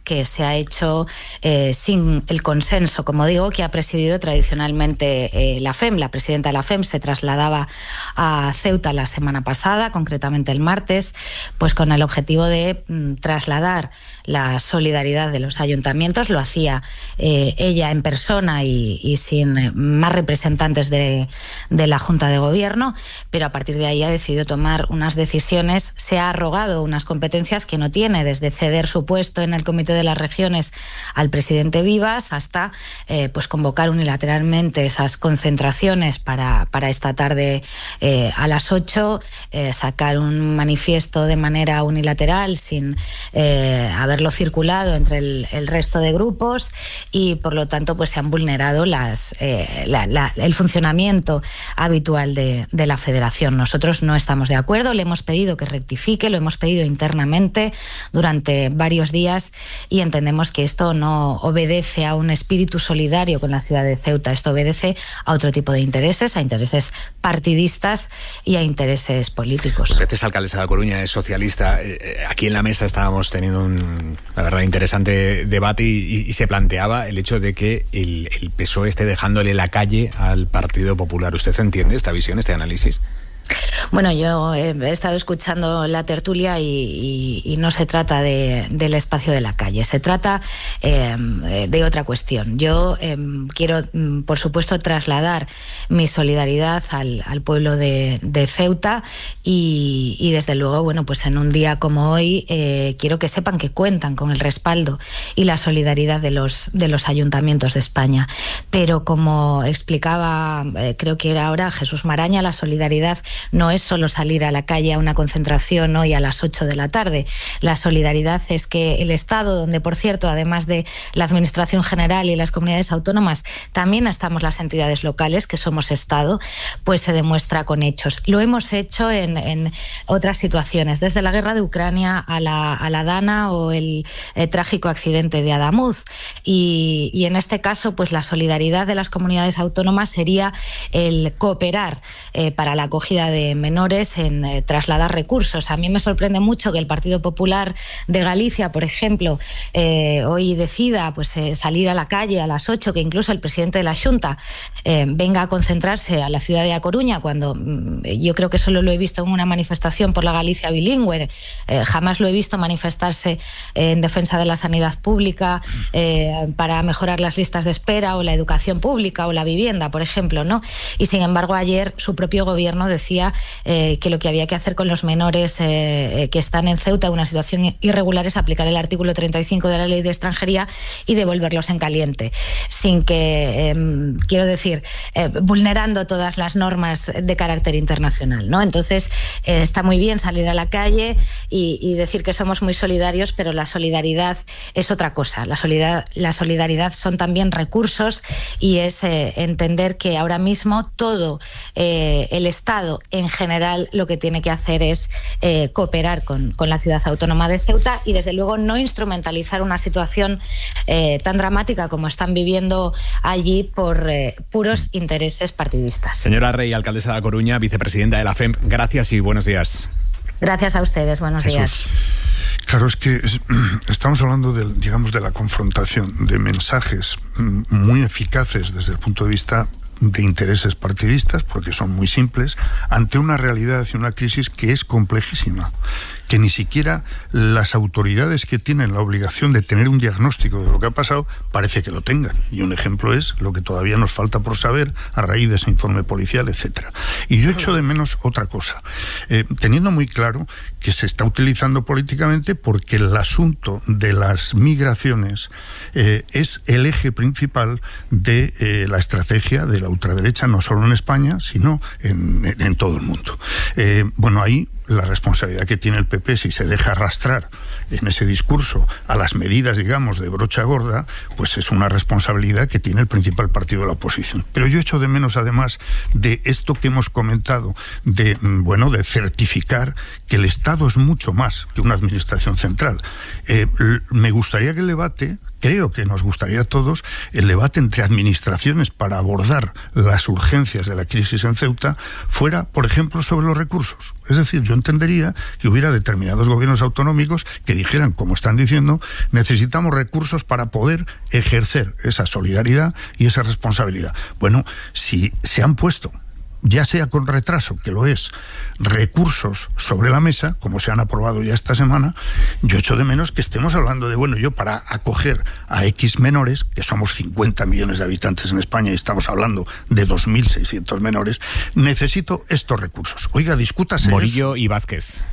que se ha hecho eh, sin el consenso, como digo, que ha presidido tradicionalmente eh, la F E M. La presidenta de la F E M se trasladaba a Ceuta la semana pasada, concretamente el martes, pues con el objetivo de mm, trasladar la solidaridad de los ayuntamientos. Lo hacía eh, ella en persona y, y sin más representantes de, de la Junta de Gobierno, pero a partir de ahí ha decidido tomar unas decisiones, se ha arrogado unas competencias que no tiene, desde ceder su puesto en el Comité de las Regiones al presidente Vivas hasta eh, pues convocar unilateralmente esas concentraciones para, para esta tarde eh, a las ocho, eh, sacar un manifiesto de manera unilateral sin eh, haberlo circulado entre el, el resto de grupos, y por lo tanto pues se han vulnerado las, eh, la, la, el funcionamiento habitual de, de la Federación. Nosotros no estamos de acuerdo, le hemos pedido que rectifique, lo hemos pedido internamente durante varios días y entendemos que esto no obedece a un espíritu solidario con la ciudad de Ceuta, esto obedece a otro tipo de intereses, a intereses partidistas y a intereses políticos. Usted es alcaldesa de Coruña, es socialista. Aquí en la mesa estábamos teniendo un, la verdad, interesante debate y, y se planteaba el hecho de que el, el P S O E esté dejándole la calle al Partido Popular. ¿Usted entiende esta visión, este análisis? Bueno, yo he estado escuchando la tertulia y, y, y no se trata de, del espacio de la calle, se trata eh, de otra cuestión. Yo eh, quiero, por supuesto, trasladar mi solidaridad al, al pueblo de, de Ceuta y, y, desde luego, bueno, pues en un día como hoy eh, quiero que sepan que cuentan con el respaldo y la solidaridad de los, de los ayuntamientos de España. Pero como explicaba, eh, creo que era ahora Jesús Maraña, la solidaridad no es solo salir a la calle a una concentración hoy a las ocho de la tarde. La solidaridad es que el Estado, donde por cierto, además de la Administración General y las comunidades autónomas, también estamos las entidades locales, que somos Estado, pues se demuestra con hechos. Lo hemos hecho en, en otras situaciones, desde la guerra de Ucrania a la, a la Dana o el eh, trágico accidente de Adamuz. Y, y en este caso, pues la solidaridad de las comunidades autónomas sería el cooperar eh, para la acogida de menores, en eh, trasladar recursos. A mí me sorprende mucho que el Partido Popular de Galicia, por ejemplo, eh, hoy decida pues eh, salir a la calle a las ocho, que incluso el presidente de la Xunta eh, venga a concentrarse a la ciudad de A Coruña, cuando mm, yo creo que solo lo he visto en una manifestación por la Galicia bilingüe, eh, jamás lo he visto manifestarse eh, en defensa de la sanidad pública, eh, para mejorar las listas de espera o la educación pública o la vivienda, por ejemplo, ¿no? Y sin embargo ayer su propio gobierno decía eh, que lo que había que hacer con los menores eh, que están en Ceuta en una situación irregular es aplicar el artículo treinta y cinco de la Ley de Extranjería y devolverlos en caliente, sin que, eh, quiero decir, eh, vulnerando todas las normas de carácter internacional, ¿no? Entonces, eh, está muy bien salir a la calle y, y decir que somos muy solidarios, pero la solidaridad es otra cosa. La solidaridad, la solidaridad son también recursos y es eh, entender que ahora mismo todo eh, el Estado en general lo que tiene que hacer es eh, cooperar con, con la ciudad autónoma de Ceuta y desde luego no instrumentalizar una situación eh, tan dramática como están viviendo allí por eh, puros intereses partidistas. Señora Rey, alcaldesa de A Coruña, vicepresidenta de la F E M, gracias y buenos días. Gracias a ustedes, buenos Jesús. días. Claro, es que es, estamos hablando de, digamos, de la confrontación de mensajes muy eficaces desde el punto de vista de intereses partidistas, porque son muy simples, ante una realidad y una crisis que es complejísima, que ni siquiera las autoridades que tienen la obligación de tener un diagnóstico de lo que ha pasado parece que lo tengan. Y un ejemplo es lo que todavía nos falta por saber a raíz de ese informe policial, etcétera. Y yo echo de menos otra cosa, eh, teniendo muy claro que se está utilizando políticamente porque el asunto de las migraciones eh, es el eje principal de eh, la estrategia de la ultraderecha, no solo en España, sino en, en, en todo el mundo. Eh, bueno, ahí la responsabilidad que tiene el P P, si se deja arrastrar en ese discurso a las medidas, digamos, de brocha gorda, pues es una responsabilidad que tiene el principal partido de la oposición. Pero yo echo de menos, además, de esto que hemos comentado, de, bueno, de certificar que el Estado es mucho más que una administración central. Eh, me gustaría que el debate creo que nos gustaría a todos el debate entre administraciones para abordar las urgencias de la crisis en Ceuta fuera, por ejemplo, sobre los recursos. Es decir, yo entendería que hubiera determinados gobiernos autonómicos que dijeran, como están diciendo, necesitamos recursos para poder ejercer esa solidaridad y esa responsabilidad. Bueno, si se han puesto, ya sea con retraso, que lo es, recursos sobre la mesa, como se han aprobado ya esta semana, yo echo de menos que estemos hablando de, bueno, yo para acoger a X menores, que somos cincuenta millones de habitantes en España y estamos hablando de dos mil seiscientos menores, necesito estos recursos. Oiga, discútase Morillo eso. y Vázquez.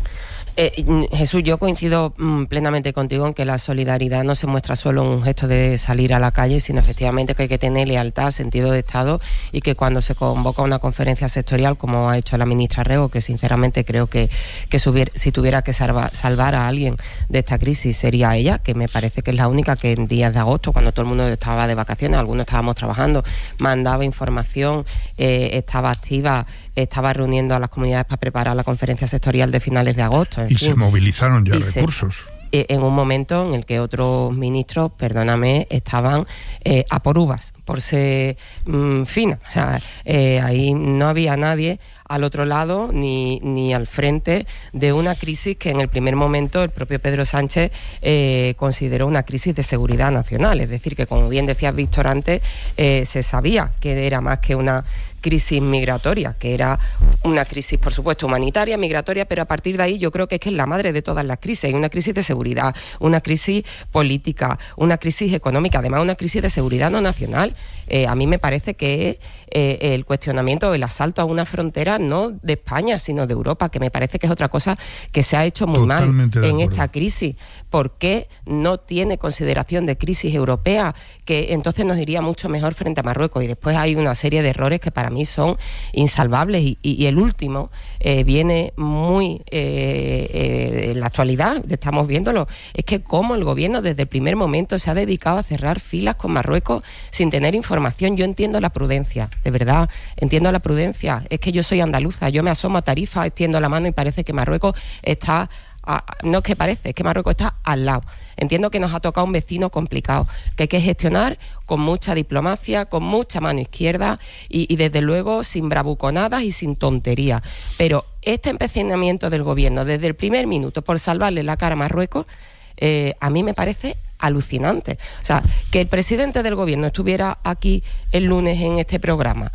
Eh, Jesús, yo coincido mm, plenamente contigo en que la solidaridad no se muestra solo en un gesto de salir a la calle, sino efectivamente que hay que tener lealtad, sentido de Estado, y que cuando se convoca una conferencia sectorial, como ha hecho la ministra Rego, que sinceramente creo que, que subier, si tuviera que salva, salvar a alguien de esta crisis sería ella, que me parece que es la única que en días de agosto, cuando todo el mundo estaba de vacaciones, algunos estábamos trabajando, mandaba información, eh, estaba activa, estaba reuniendo a las comunidades para preparar la conferencia sectorial de finales de agosto. Y fin, se movilizaron ya recursos. Se, en un momento en el que otros ministros, perdóname, estaban eh, a por uvas, por ser mmm, fina. O sea, eh, ahí no había nadie al otro lado ni, ni al frente de una crisis que en el primer momento el propio Pedro Sánchez eh, consideró una crisis de seguridad nacional. Es decir, que como bien decía Víctor antes, eh, se sabía que era más que una crisis migratoria, que era una crisis, por supuesto, humanitaria, migratoria, pero a partir de ahí yo creo que es que es la madre de todas las crisis. Hay una crisis de seguridad, una crisis política, una crisis económica, además una crisis de seguridad no nacional. Eh, a mí me parece que eh, el cuestionamiento, el asalto a una frontera no de España, sino de Europa, que me parece que es otra cosa que se ha hecho muy Totalmente mal en esta crisis. ¿Por qué no tiene consideración de crisis europea? Que entonces nos iría mucho mejor frente a Marruecos. Y después hay una serie de errores que para mí son insalvables. Y, y, y el último eh, viene muy eh, eh, en la actualidad, estamos viéndolo, es que cómo el gobierno desde el primer momento se ha dedicado a cerrar filas con Marruecos sin tener información. Yo entiendo la prudencia, de verdad, entiendo la prudencia. Es que yo soy andaluza, yo me asomo a Tarifa, extiendo la mano y parece que Marruecos está... A, no es que parece, es que Marruecos está al lado. Entiendo que nos ha tocado un vecino complicado, que hay que gestionar con mucha diplomacia, con mucha mano izquierda y, y desde luego sin bravuconadas y sin tonterías. Pero este empecinamiento del gobierno desde el primer minuto por salvarle la cara a Marruecos, eh, a mí me parece alucinante. O sea, que el presidente del gobierno estuviera aquí el lunes en este programa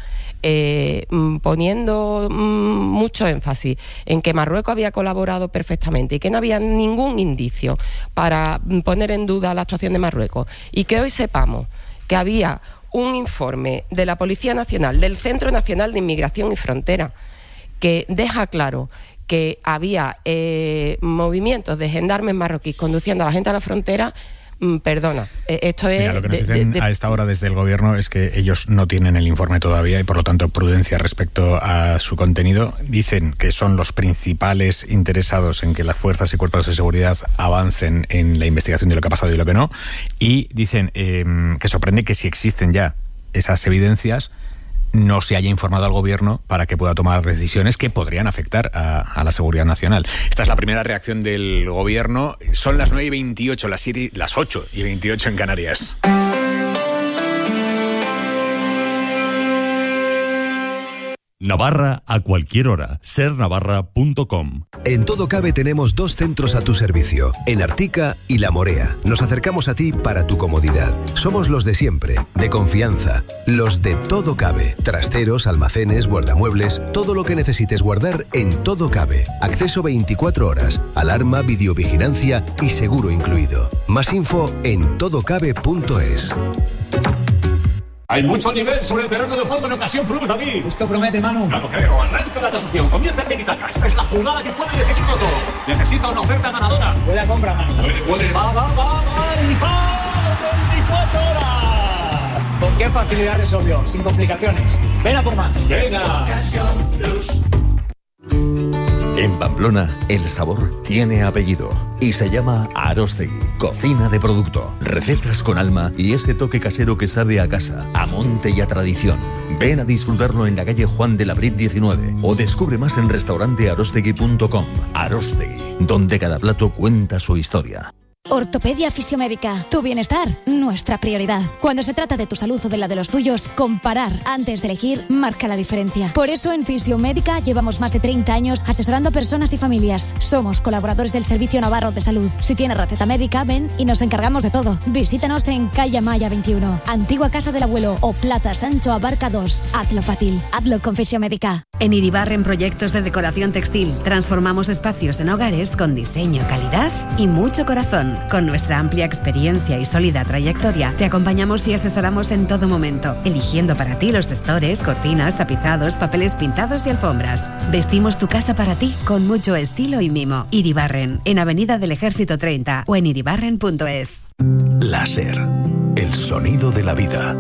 eh, poniendo mm, mucho énfasis en que Marruecos había colaborado perfectamente y que no había ningún indicio para poner en duda la actuación de Marruecos, y que hoy sepamos que había un informe de la Policía Nacional, del Centro Nacional de Inmigración y Frontera, que deja claro que había eh, movimientos de gendarmes marroquíes conduciendo a la gente a la frontera. Perdona, esto es... Mira, lo que nos de, dicen de, de... a esta hora desde el gobierno es que ellos no tienen el informe todavía y por lo tanto prudencia respecto a su contenido. Dicen que son los principales interesados en que las fuerzas y cuerpos de seguridad avancen en la investigación de lo que ha pasado y lo que no, y dicen eh, que sorprende que si existen ya esas evidencias no se haya informado al gobierno para que pueda tomar decisiones que podrían afectar a, a la seguridad nacional. Esta es la primera reacción del gobierno. Son las nueve y veintiocho, las, siete, las ocho y veintiocho en Canarias. Navarra a cualquier hora. ser navarra punto com. En Todo Cabe tenemos dos centros a tu servicio, en Artica y La Morea. Nos acercamos a ti para tu comodidad. Somos los de siempre, de confianza, los de Todo Cabe. Trasteros, almacenes, guardamuebles, todo lo que necesites guardar en Todo Cabe. Acceso veinticuatro horas, alarma, videovigilancia y seguro incluido. Más info en todo cabe punto es. Hay mucho nivel sobre el terreno de juego en ocasión Plus, David. Esto promete, Manu. Claro, creo. Arranca la transacción. Comienza el tiki-taka. Esta es la jugada que puede decidirlo todo. Necesita una oferta ganadora. Buena compra, Manu. Puede, puede. Va, va, va, va. Y va. veinticuatro horas. ¿Con qué facilidad resolvió? Sin complicaciones. Ven a por más. Venga. En Pamplona, el sabor tiene apellido y se llama Aróstegui. Cocina de producto, recetas con alma y ese toque casero que sabe a casa, a monte y a tradición. Ven a disfrutarlo en la calle Juan de la Brit diecinueve o descubre más en restaurante arostegui punto com. Aróstegui, donde cada plato cuenta su historia. Ortopedia Fisiomédica. Tu bienestar, nuestra prioridad. Cuando se trata de tu salud o de la de los tuyos, comparar antes de elegir marca la diferencia. Por eso en Fisiomédica llevamos más de treinta años asesorando a personas y familias. Somos colaboradores del Servicio Navarro de Salud. Si tienes receta médica, ven y nos encargamos de todo. Visítanos en Calle Maya veintiuno, Antigua Casa del Abuelo o Plaza Sancho Abarca dos. Hazlo fácil. Hazlo con Fisiomédica. En Iribarren Proyectos de Decoración Textil transformamos espacios en hogares con diseño, calidad y mucho corazón. Con nuestra amplia experiencia y sólida trayectoria, te acompañamos y asesoramos en todo momento, eligiendo para ti los estores, cortinas, tapizados, papeles pintados y alfombras. Vestimos tu casa para ti con mucho estilo y mimo. Iribarren, en Avenida del Ejército treinta o en iribarren punto es. Láser, el sonido de la vida.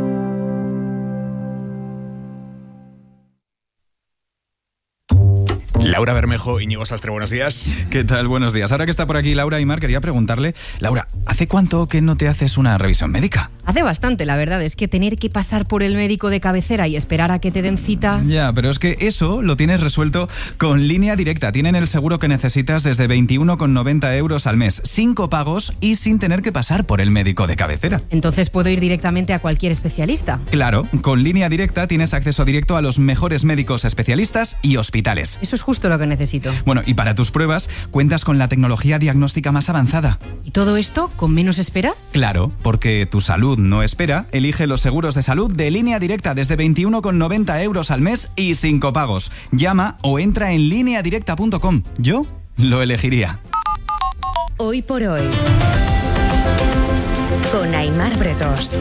Laura Bermejo, Íñigo Sastre, buenos días. ¿Qué tal? Buenos días. Ahora que está por aquí Laura y Mar, quería preguntarle, Laura, ¿hace cuánto que no te haces una revisión médica? Hace bastante, la verdad, es que tener que pasar por el médico de cabecera y esperar a que te den cita... Ya, pero es que eso lo tienes resuelto con Línea Directa. Tienen el seguro que necesitas desde veintiuno con noventa euros al mes, sin copagos y sin tener que pasar por el médico de cabecera. Entonces puedo ir directamente a cualquier especialista. Claro, con Línea Directa tienes acceso directo a los mejores médicos especialistas y hospitales. Eso es justo lo que necesito. Bueno, y para tus pruebas cuentas con la tecnología diagnóstica más avanzada. ¿Y todo esto con menos esperas? Claro, porque tu salud no espera. Elige los seguros de salud de Línea Directa desde veintiuno con noventa euros al mes y sin copagos. Llama o entra en línea directa punto com. Yo lo elegiría. Hoy por hoy, con Aimar Bretos.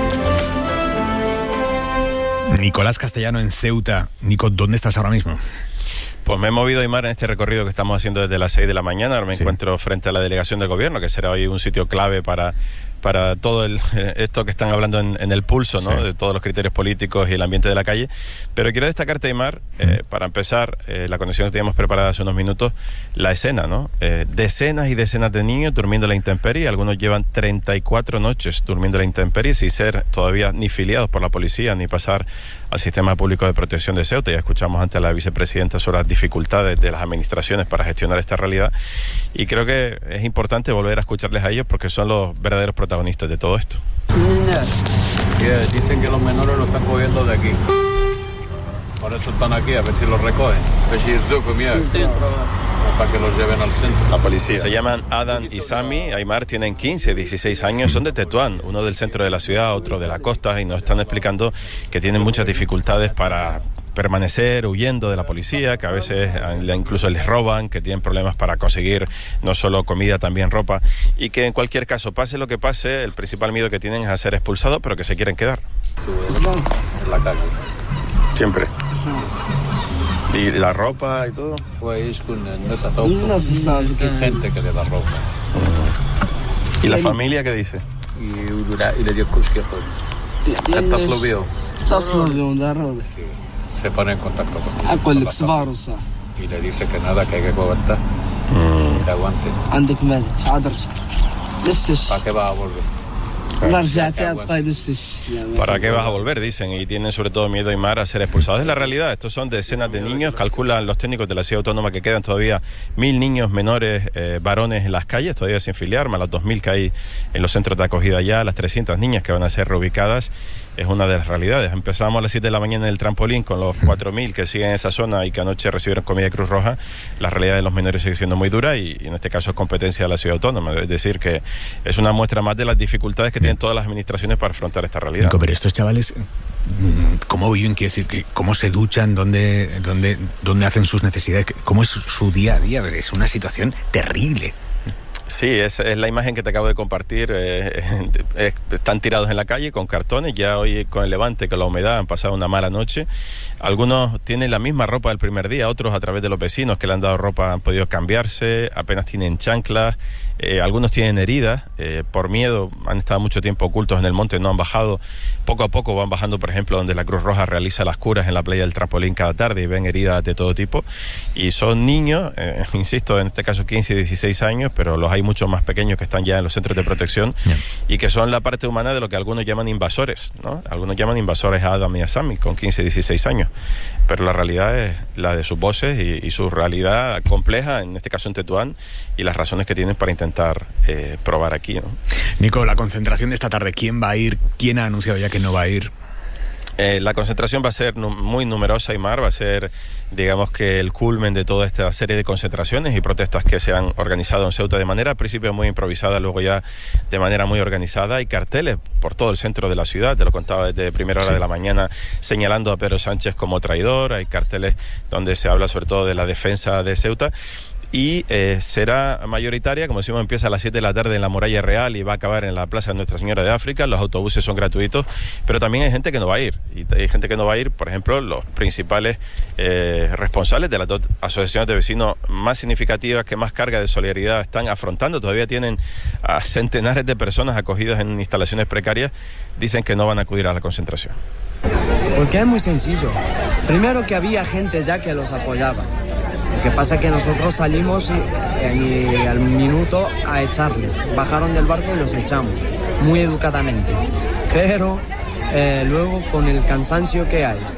Nicolás Castellano en Ceuta. Nico, ¿dónde estás ahora mismo? Pues me he movido, Aimar, en este recorrido que estamos haciendo desde las seis de la mañana. Ahora me sí. encuentro frente a la delegación del gobierno, que será hoy un sitio clave para, para todo el, esto que están hablando en, en el pulso, ¿no? Sí. De todos los criterios políticos y el ambiente de la calle. Pero quiero destacarte, Aimar, eh, para empezar, eh, la conexión que teníamos preparada hace unos minutos, la escena, ¿no? Eh, decenas y decenas de niños durmiendo en la intemperie. Algunos llevan treinta y cuatro noches durmiendo en la intemperie sin ser todavía ni filiados por la policía ni pasar al sistema público de protección de Ceuta. Ya escuchamos antes a la vicepresidenta sobre las dificultades de las administraciones para gestionar esta realidad, y creo que es importante volver a escucharles a ellos porque son los verdaderos protagonistas de todo esto. Yeah, dicen que los menores lo están cogiendo de aquí. Por eso están aquí, a ver si los recogen. Para que los lleven al centro. La policía. Se llaman Adam y Sami. Aimar, tienen quince, dieciséis años, son de Tetuán, uno del centro de la ciudad, otro de la costa, y nos están explicando que tienen muchas dificultades para permanecer huyendo de la policía, que a veces incluso les roban, que tienen problemas para conseguir no solo comida, también ropa, y que en cualquier caso, pase lo que pase, el principal miedo que tienen es a ser expulsados, pero que se quieren quedar. En la calle. Siempre. ¿Y la ropa y todo? Pues no se sabe. Hay gente que le da ropa. ¿Y la familia qué dice? Y le dio cusquejos. ¿Estás lo vio? Se pone en contacto con él. Y le dice que nada, que hay que gobernar. Mm. Que aguante. ¿Para qué va a volver? ¿Para qué vas a volver? Dicen, y tienen sobre todo miedo, Aimar, a ser expulsados. Es la realidad, estos son decenas de niños, calculan los técnicos de la ciudad autónoma que quedan todavía mil niños menores, eh, varones en las calles, todavía sin filiar, más los dos mil que hay en los centros de acogida ya, las trescientas niñas que van a ser reubicadas. Es una de las realidades. Empezamos a las siete de la mañana en el trampolín con los cuatro mil que siguen en esa zona y que anoche recibieron comida de Cruz Roja. La realidad de los menores sigue siendo muy dura y, y en este caso es competencia de la ciudad autónoma. Es decir, que es una muestra más de las dificultades que tienen todas las administraciones para afrontar esta realidad. Nico, pero estos chavales, ¿cómo viven? Quiero decir, ¿cómo se duchan? ¿Dónde, dónde, dónde hacen sus necesidades? ¿Cómo es su día a día? Es una situación terrible. Sí, es, es la imagen que te acabo de compartir. Eh, eh, están tirados en la calle con cartones. Ya hoy con el levante, con la humedad, han pasado una mala noche. Algunos tienen la misma ropa del primer día, otros a través de los vecinos que le han dado ropa han podido cambiarse, apenas tienen chanclas. Eh, algunos tienen heridas, eh, por miedo han estado mucho tiempo ocultos en el monte, no han bajado. Poco a poco van bajando, por ejemplo, donde la Cruz Roja realiza las curas en la playa del Trampolín cada tarde, y ven heridas de todo tipo. Y son niños, eh, insisto, en este caso quince y dieciséis años, pero los hay hay muchos más pequeños que están ya en los centros de protección yeah. y que son la parte humana de lo que algunos llaman invasores, ¿no? Algunos llaman invasores a Adam y a Sammy con quince, dieciséis años, pero la realidad es la de sus voces y, y su realidad compleja, en este caso en Tetuán, y las razones que tienen para intentar eh, probar aquí, ¿no? Nico, la concentración de esta tarde, ¿quién va a ir? ¿Quién ha anunciado ya que no va a ir? Eh, la concentración va a ser nu- muy numerosa, Aimar, va a ser, digamos que el culmen de toda esta serie de concentraciones y protestas que se han organizado en Ceuta de manera al principio muy improvisada, luego ya de manera muy organizada. Hay carteles por todo el centro de la ciudad, te lo contaba desde primera hora sí. de la mañana, señalando a Pedro Sánchez como traidor. Hay carteles donde se habla sobre todo de la defensa de Ceuta. Y eh, será mayoritaria, como decimos, empieza a las siete de la tarde en la Muralla Real y va a acabar en la Plaza de Nuestra Señora de África. Los autobuses son gratuitos, pero también hay gente que no va a ir. Y hay gente que no va a ir, por ejemplo, los principales eh, responsables de las dos asociaciones de vecinos más significativas, que más carga de solidaridad están afrontando. Todavía tienen a centenares de personas acogidas en instalaciones precarias. Dicen que no van a acudir a la concentración. Porque es muy sencillo. Primero, que había gente ya que los apoyaba. Lo que pasa es que nosotros salimos y, y al minuto a echarles. Bajaron del barco y los echamos, muy educadamente. Pero eh, luego, con el cansancio que hay,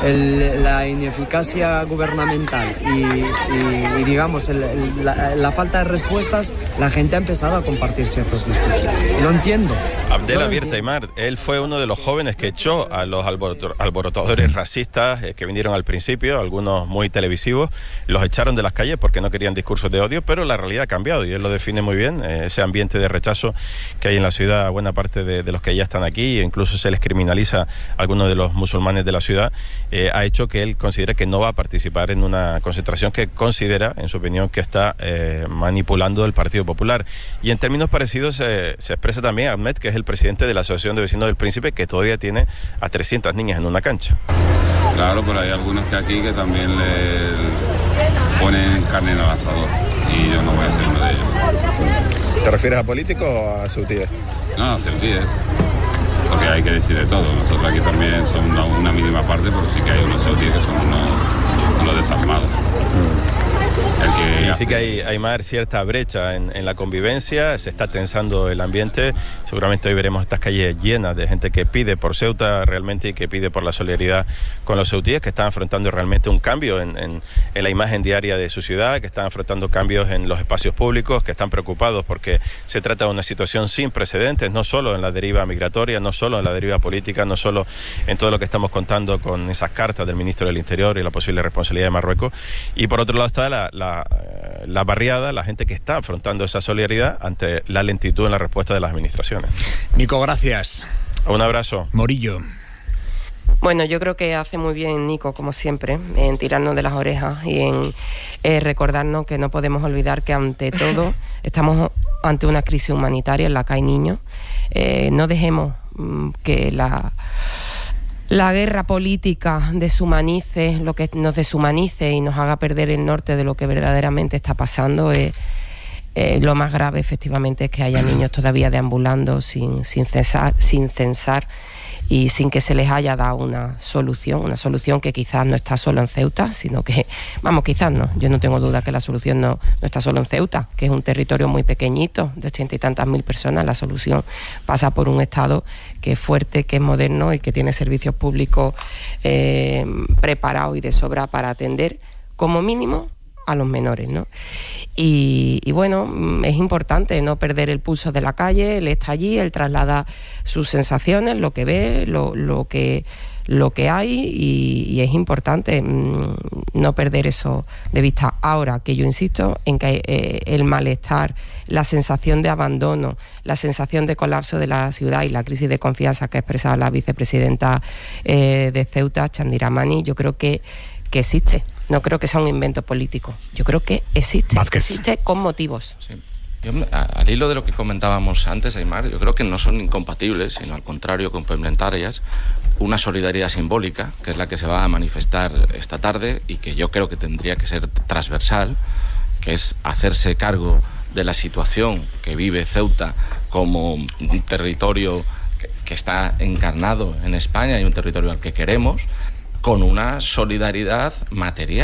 el, la ineficacia gubernamental y, y, y digamos, el, el, la, la falta de respuestas, la gente ha empezado a compartir ciertos discursos. Lo entiendo. Abdel Abierta Aimar, él fue uno de los jóvenes que echó a los alborotadores racistas eh, que vinieron al principio, algunos muy televisivos, los echaron de las calles porque no querían discursos de odio, pero la realidad ha cambiado y él lo define muy bien, eh, ese ambiente de rechazo que hay en la ciudad a buena parte de, de los que ya están aquí, e incluso se les criminaliza a algunos de los musulmanes de la ciudad, eh, ha hecho que él considere que no va a participar en una concentración que considera, en su opinión, que está eh, manipulando el Partido Popular. Y en términos parecidos eh, se expresa también Ahmed, que es el presidente de la Asociación de Vecinos del Príncipe, que todavía tiene a trescientas niñas en una cancha. Claro, pero hay algunos que aquí que también le ponen carne en el asador y yo no voy a ser uno de ellos. ¿Te refieres a políticos o a ceutíes? No, a ceutíes, porque hay que decir de todo. Nosotros aquí también somos una, una mínima parte, pero sí que hay unos ceutíes que son unos, unos desarmados. Y sí que hay, hay más cierta brecha en, en la convivencia, se está tensando el ambiente. Seguramente hoy veremos estas calles llenas de gente que pide por Ceuta realmente y que pide por la solidaridad con los ceutíes, que están afrontando realmente un cambio en, en, en la imagen diaria de su ciudad, que están afrontando cambios en los espacios públicos, que están preocupados porque se trata de una situación sin precedentes, no solo en la deriva migratoria, no solo en la deriva política, no solo en todo lo que estamos contando con esas cartas del ministro del Interior y la posible responsabilidad de Marruecos. Y por otro lado está la, la la barriada, la gente que está afrontando esa solidaridad ante la lentitud en la respuesta de las administraciones. Nico, gracias. Un abrazo. Morillo. Bueno, yo creo que hace muy bien Nico, como siempre, en tirarnos de las orejas y en eh, recordarnos que no podemos olvidar que ante todo estamos ante una crisis humanitaria en la que hay niños. Eh, no dejemos mm, que la... la guerra política deshumanice, lo que nos deshumanice y nos haga perder el norte de lo que verdaderamente está pasando. Eh, eh, lo más grave, efectivamente, es que haya niños todavía deambulando sin, sin, cesar, sin censar y sin que se les haya dado una solución, una solución que quizás no está solo en Ceuta, sino que, vamos, quizás no, yo no tengo duda que la solución no, no está solo en Ceuta, que es un territorio muy pequeñito, de ochenta y tantas mil personas. La solución pasa por un Estado que es fuerte, que es moderno y que tiene servicios públicos eh, preparados y de sobra para atender, como mínimo, a los menores, ¿no? Y, y bueno, es importante no perder el pulso de la calle. Él está allí, él traslada sus sensaciones, lo que ve, lo, lo que lo que hay y, y es importante mmm, no perder eso de vista. Ahora que yo insisto en que eh, el malestar, la sensación de abandono, la sensación de colapso de la ciudad y la crisis de confianza que ha expresado la vicepresidenta eh, de Ceuta, Chandira Mani, yo creo que, que existe. No creo que sea un invento político. Yo creo que existe. Vázquez. Existe con motivos. Sí. Yo, al hilo de lo que comentábamos antes, Aimar, yo creo que no son incompatibles, sino al contrario, complementarias. Una solidaridad simbólica, que es la que se va a manifestar esta tarde y que yo creo que tendría que ser transversal, que es hacerse cargo de la situación que vive Ceuta como un territorio que, que está encarnado en España y un territorio al que queremos, con una solidaridad material.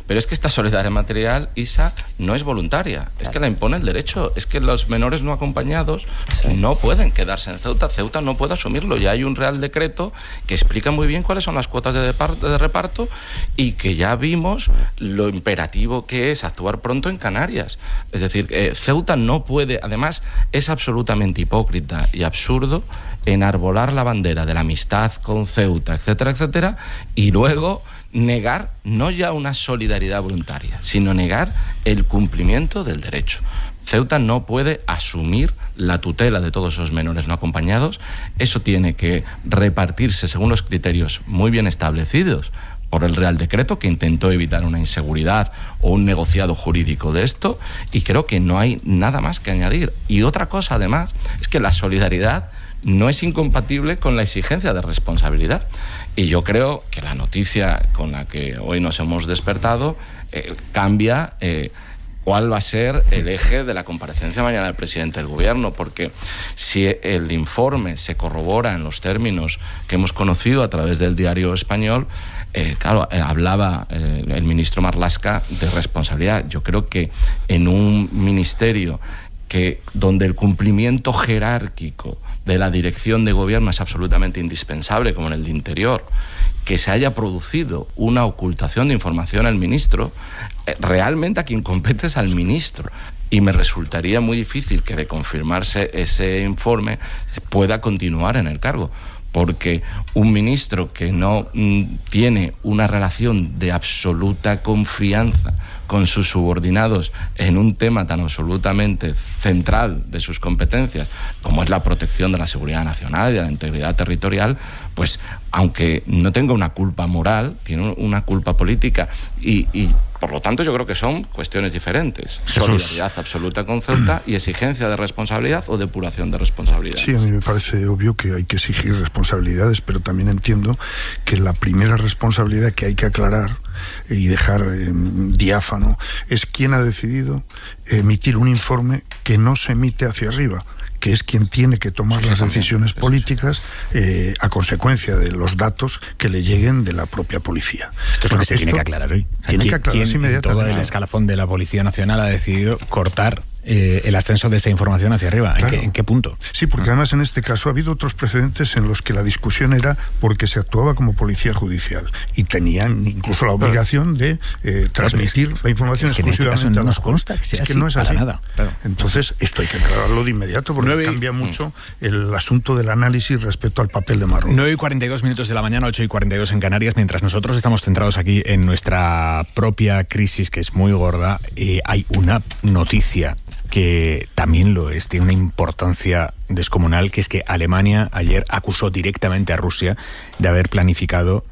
Pero es que esta solidaridad material, Isa, no es voluntaria, es que la impone el derecho, es que los menores no acompañados sí. no pueden quedarse en Ceuta, Ceuta no puede asumirlo, ya hay un Real Decreto que explica muy bien cuáles son las cuotas de, de reparto y que ya vimos lo imperativo que es actuar pronto en Canarias. Es decir, eh, Ceuta no puede, además es absolutamente hipócrita y absurdo enarbolar la bandera de la amistad con Ceuta, etcétera, etcétera, y luego negar no ya una solidaridad voluntaria, sino negar el cumplimiento del derecho. Ceuta no puede asumir la tutela de todos esos menores no acompañados. Eso tiene que repartirse según los criterios muy bien establecidos por el Real Decreto, que intentó evitar una inseguridad o un negociado jurídico de esto, y creo que no hay nada más que añadir. Y otra cosa, además, es que la solidaridad no es incompatible con la exigencia de responsabilidad. Y yo creo que la noticia con la que hoy nos hemos despertado eh, cambia eh, cuál va a ser el eje de la comparecencia mañana del presidente del Gobierno, porque si el informe se corrobora en los términos que hemos conocido a través del Diario Español, eh, claro, eh, hablaba eh, el ministro Marlaska de responsabilidad. Yo creo que en un ministerio que donde el cumplimiento jerárquico de la dirección de gobierno es absolutamente indispensable, como en el de Interior, que se haya producido una ocultación de información al ministro, eh, realmente a quien compete es al ministro. Y me resultaría muy difícil que, de confirmarse ese informe, pueda continuar en el cargo. Porque un ministro que no mm, tiene una relación de absoluta confianza con sus subordinados en un tema tan absolutamente central de sus competencias como es la protección de la seguridad nacional y de la integridad territorial, pues aunque no tenga una culpa moral, tiene una culpa política y, y por lo tanto yo creo que son cuestiones diferentes. Jesús. Solidaridad absoluta con Ceuta y exigencia de responsabilidad o depuración de responsabilidad. Sí, a mí me parece obvio que hay que exigir responsabilidades, pero también entiendo que la primera responsabilidad que hay que aclarar y dejar eh, diáfano es quién ha decidido emitir un informe que no se emite hacia arriba, que es quien tiene que tomar las decisiones políticas eh, a consecuencia de los datos que le lleguen de la propia policía. Esto es lo que se tiene que aclarar hoy. Tiene que aclararse inmediatamente. Todo el escalafón de la Policía Nacional ha decidido cortar Eh, el ascenso de esa información hacia arriba. Claro. ¿En, qué, ¿En qué punto? Sí, porque además en este caso ha habido otros precedentes en los que la discusión era porque se actuaba como policía judicial y tenían incluso la obligación de eh, transmitir la información es que exclusivamente en este caso no nos consta que sea es que así, no es así. Para nada. Claro. Entonces esto hay que aclararlo de inmediato porque nueve... cambia mucho el asunto del análisis respecto al papel de Marruecos. nueve y cuarenta y dos minutos de la mañana, ocho y cuarenta y dos en Canarias, mientras nosotros estamos centrados aquí en nuestra propia crisis, que es muy gorda. Eh, hay una noticia que también lo es, tiene una importancia descomunal, que es que Alemania ayer acusó directamente a Rusia de haber planificado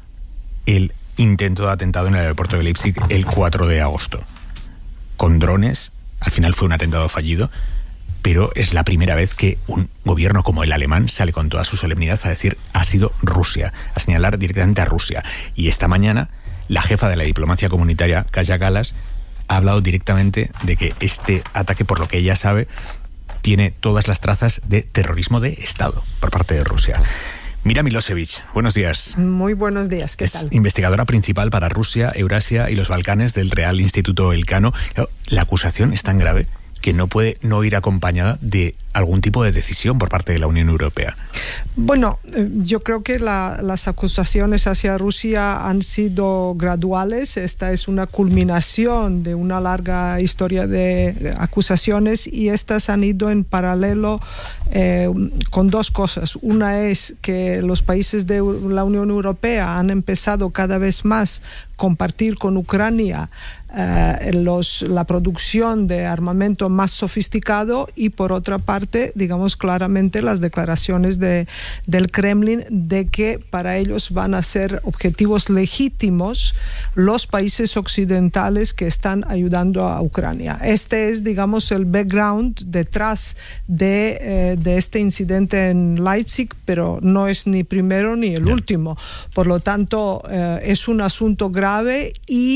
el intento de atentado en el aeropuerto de Leipzig el cuatro de agosto. Con drones, al final fue un atentado fallido, pero es la primera vez que un gobierno como el alemán sale con toda su solemnidad a decir ha sido Rusia, a señalar directamente a Rusia. Y esta mañana la jefa de la diplomacia comunitaria, Kaja Kallas, ha hablado directamente de que este ataque, por lo que ella sabe, tiene todas las trazas de terrorismo de Estado por parte de Rusia. Mira Milosevic, buenos días. Muy buenos días, ¿qué es tal? Investigadora principal para Rusia, Eurasia y los Balcanes del Real Instituto Elcano. La acusación es tan grave que no puede no ir acompañada de algún tipo de decisión por parte de la Unión Europea. Bueno, yo creo que la, las acusaciones hacia Rusia han sido graduales. Esta es una culminación de una larga historia de acusaciones y estas han ido en paralelo eh, con dos cosas. Una es que los países de la Unión Europea han empezado cada vez más a compartir con Ucrania eh, los, la producción de armamento más sofisticado y por otra parte, digamos claramente las declaraciones de, del Kremlin de que para ellos van a ser objetivos legítimos los países occidentales que están ayudando a Ucrania. Este es, digamos, el background detrás de, eh, de este incidente en Leipzig, pero no es ni primero ni el último. Por lo tanto, eh, es un asunto grave y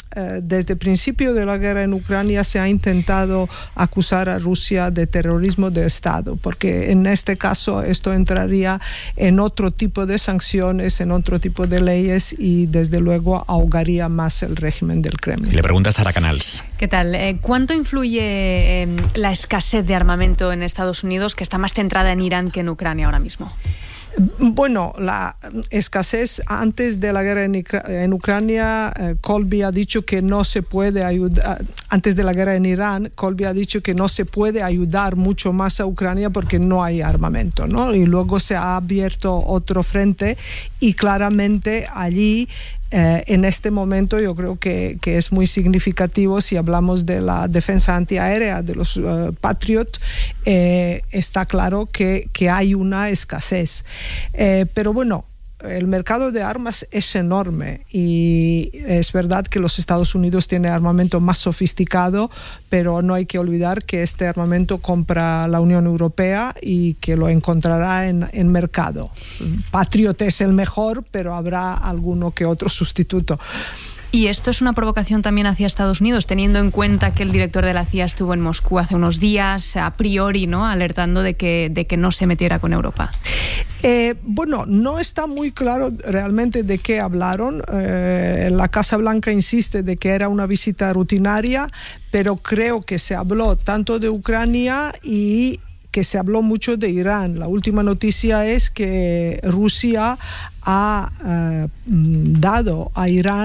eh, desde el principio de la guerra en Ucrania se ha intentado acusar a Rusia de terrorismo de Estado, porque en este caso esto entraría en otro tipo de sanciones, en otro tipo de leyes y desde luego ahogaría más el régimen del Kremlin. Le pregunta Sara Canals. ¿Qué tal? Eh, ¿Cuánto influye eh, la escasez de armamento en Estados Unidos, que está más centrada en Irán que en Ucrania ahora mismo? Bueno, la escasez antes de la guerra en, en Ucrania, eh, Colby ha dicho que no se puede ayudar, antes de la guerra en Irán, Colby ha dicho que no se puede ayudar mucho más a Ucrania porque no hay armamento, ¿no? Y luego se ha abierto otro frente y claramente allí Eh, en este momento yo creo que, que es muy significativo si hablamos de la defensa antiaérea de los uh, Patriot, eh, está claro que, que hay una escasez. Eh, pero bueno, el mercado de armas es enorme y es verdad que los Estados Unidos tienen armamento más sofisticado, pero no hay que olvidar que este armamento compra la Unión Europea y que lo encontrará en, en mercado. Patriot es el mejor, pero habrá alguno que otro sustituto. Y esto es una provocación también hacia Estados Unidos, teniendo en cuenta que el director de la C I A estuvo en Moscú hace unos días, a priori, ¿no?, alertando de que, de que no se metiera con Europa. Eh, bueno, no está muy claro realmente de qué hablaron. Eh, la Casa Blanca insiste de que era una visita rutinaria, pero creo que se habló tanto de Ucrania y que se habló mucho de Irán. La última noticia es que Rusia ha eh, dado a Irán